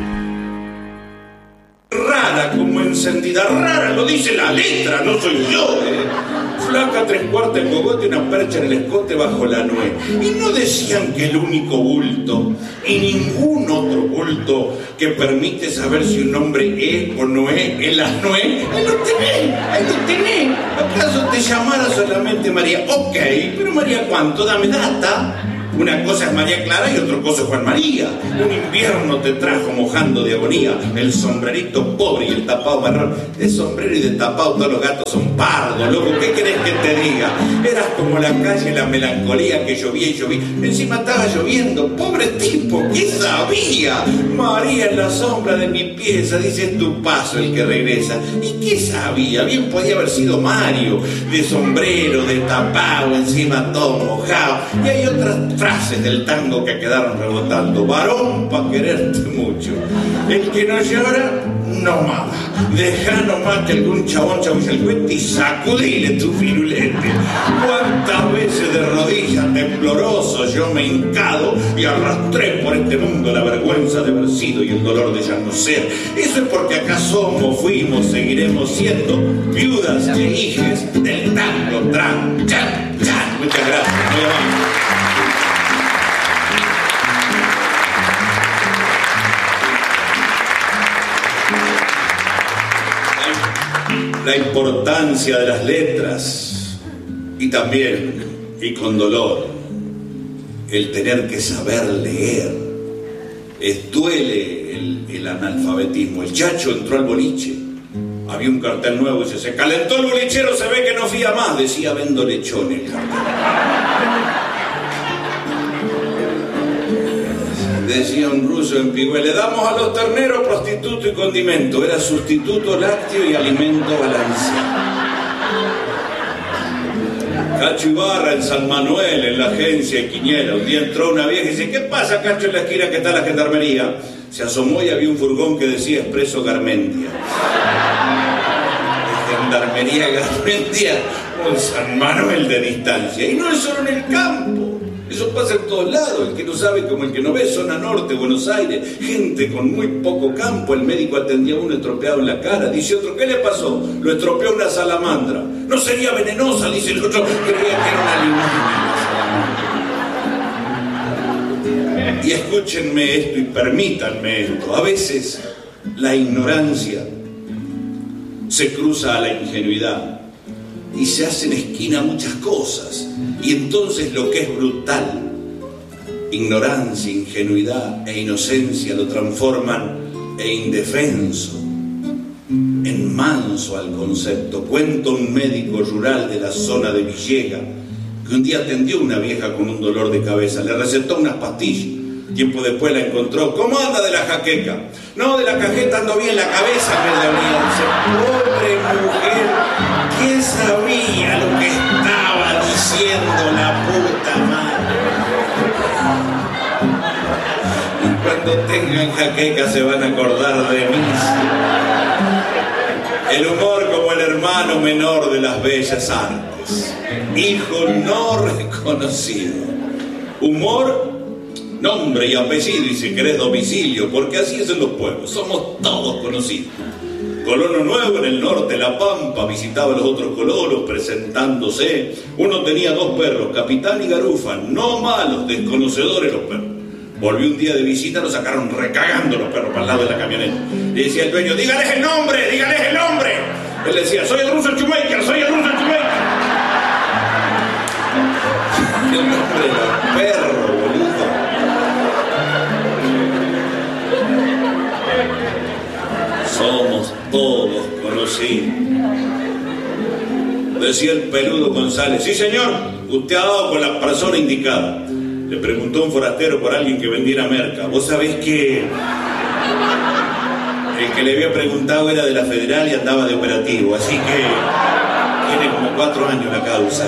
Speaker 2: Rara como encendida, rara, lo dice la letra, no soy yo, eh. Flaca, tres cuartas en cogote, una percha en el escote bajo la nuez. Y no decían que el único bulto, y ningún otro bulto que permite saber si un hombre es o no es en las nuez, ahí lo tenés, ahí lo tenés. ¿Acaso te llamara solamente María? Ok, pero María ¿cuánto? Dame data. Una cosa es María Clara y otra cosa es Juan María. Un invierno te trajo mojando de agonía, el sombrerito pobre y el tapado marrón. De sombrero y de tapado todos los gatos son pardos, loco, ¿qué querés que te diga? Eras como la calle, la melancolía que llovía y llovía. Encima estaba lloviendo, pobre tipo, ¿qué sabía? María en la sombra de mi pieza, dice es tu paso el que regresa. ¿Y qué sabía? Bien podía haber sido Mario, de sombrero, de tapado, encima todo mojado. Y hay otras frases del tango que quedaron rebotando. Varón pa' quererte mucho. El que no llora, no mama. Deja nomás que algún chabón chabulle el cuente y sacudile tu firulete. Cuántas veces de rodillas tembloroso yo me he hincado y arrastré por este mundo la vergüenza de haber sido y el dolor de ya no ser. Eso es porque acá somos, fuimos, seguiremos siendo viudas e hijes del tango tran, chan, chan. Muchas gracias. Muy amable. La importancia de las letras y también, y con dolor, el tener que saber leer. Es, duele el, el analfabetismo. El Chacho entró al boliche, había un cartel nuevo y dice, se calentó el bolichero, se ve que no fía más, decía vendo lechón el cartel. Decía un ruso en Pigüé, le damos a los terneros prostituto y condimento. Era sustituto lácteo y alimento balanceado. Cacho Ibarra en San Manuel, en la agencia de Quiñera. Un día entró una vieja y dice, ¿qué pasa, Cacho, en la esquina que está la gendarmería? Se asomó y había un furgón que decía Expreso Garmentia. Gendarmería Garmentia, un San Manuel de distancia. Y no es solo en el campo. Eso pasa en todos lados, el que no sabe como el que no ve, zona norte, Buenos Aires, gente con muy poco campo, el médico atendía a uno estropeado en la cara, dice otro, ¿qué le pasó? Lo estropeó una salamandra. No sería venenosa, dice el otro, creía que era una limonada. Y escúchenme esto y permítanme esto, a veces la ignorancia se cruza a la ingenuidad y se hacen esquina muchas cosas. Y entonces lo que es brutal, ignorancia, ingenuidad e inocencia lo transforman en indefenso, en manso al concepto. Cuenta un médico rural de la zona de Villega que un día atendió a una vieja con un dolor de cabeza, le recetó unas pastillas. Tiempo después la encontró. ¿Cómo anda de la jaqueca? No, de la cajeta ando bien, la cabeza me dolía. Dice, pobre mujer, ¿quién sabía lo que estaba diciendo la puta madre? Y cuando tengan jaqueca se van a acordar de mí. El humor como el hermano menor de las bellas artes. Hijo no reconocido. Humor, nombre y apellido y si querés domicilio, porque así es en los pueblos, somos todos conocidos. Colono Nuevo en el norte, La Pampa, visitaba a los otros colonos presentándose. Uno tenía dos perros, Capitán y Garufa, no malos, desconocedores los perros. Volvió un día de visita, lo sacaron recagando los perros para el lado de la camioneta. Le decía el dueño, dígales el nombre, dígales el nombre. Él decía, soy el ruso Shoemaker, soy el ruso Shoemaker. El nombre de los perros, boludo. Somos todos conocidos. Decía el peludo González, sí señor, usted ha dado con la persona indicada. Le preguntó un forastero por alguien que vendiera merca. Vos sabés que el que le había preguntado era de la Federal y andaba de operativo, así que tiene como cuatro años la causa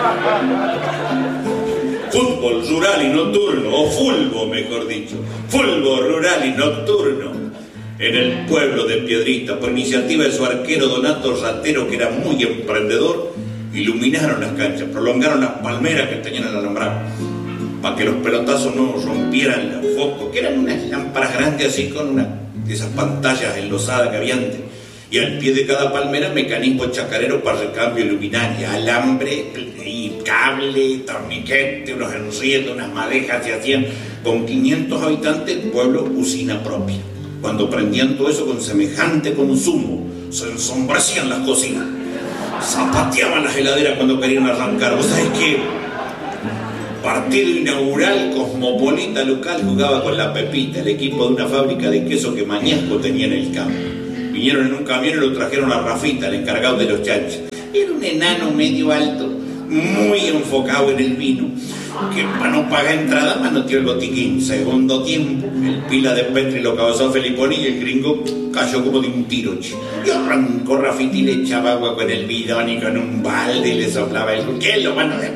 Speaker 2: ya. Fútbol rural y nocturno, o fulbo mejor dicho, fulbo rural y nocturno. En el pueblo de Piedrita, por iniciativa de su arquero Donato Ratero, que era muy emprendedor, iluminaron las canchas, prolongaron las palmeras que tenían el alambrado, para que los pelotazos no rompieran los focos, que eran unas lámparas grandes así con una de esas pantallas enlosadas que había antes. Y al pie de cada palmera, mecanismo chacarero para recambio de luminaria, alambre y cable, torniquete, unos enriedos, unas madejas, se hacían con quinientos habitantes, el pueblo usina propia. Cuando prendían todo eso con semejante consumo, se ensombrecían las cocinas, zapateaban las heladeras cuando querían arrancar. ¿Vos sabés qué? Partido inaugural, Cosmopolita local jugaba con la Pepita, el equipo de una fábrica de queso que Mañasco tenía en el campo. Vinieron en un camión y lo trajeron a Rafita, el encargado de los chanchos. Era un enano medio alto, muy enfocado en el vino, que para no pagar entrada manoteó el botiquín. Segundo tiempo, el pila de Petri lo cabezó a Feliponi y el gringo cayó como de un tiro. Y arrancó Rafita y le echaba agua con el bidón y con un balde y le soplaba el... ¿Qué es lo bueno de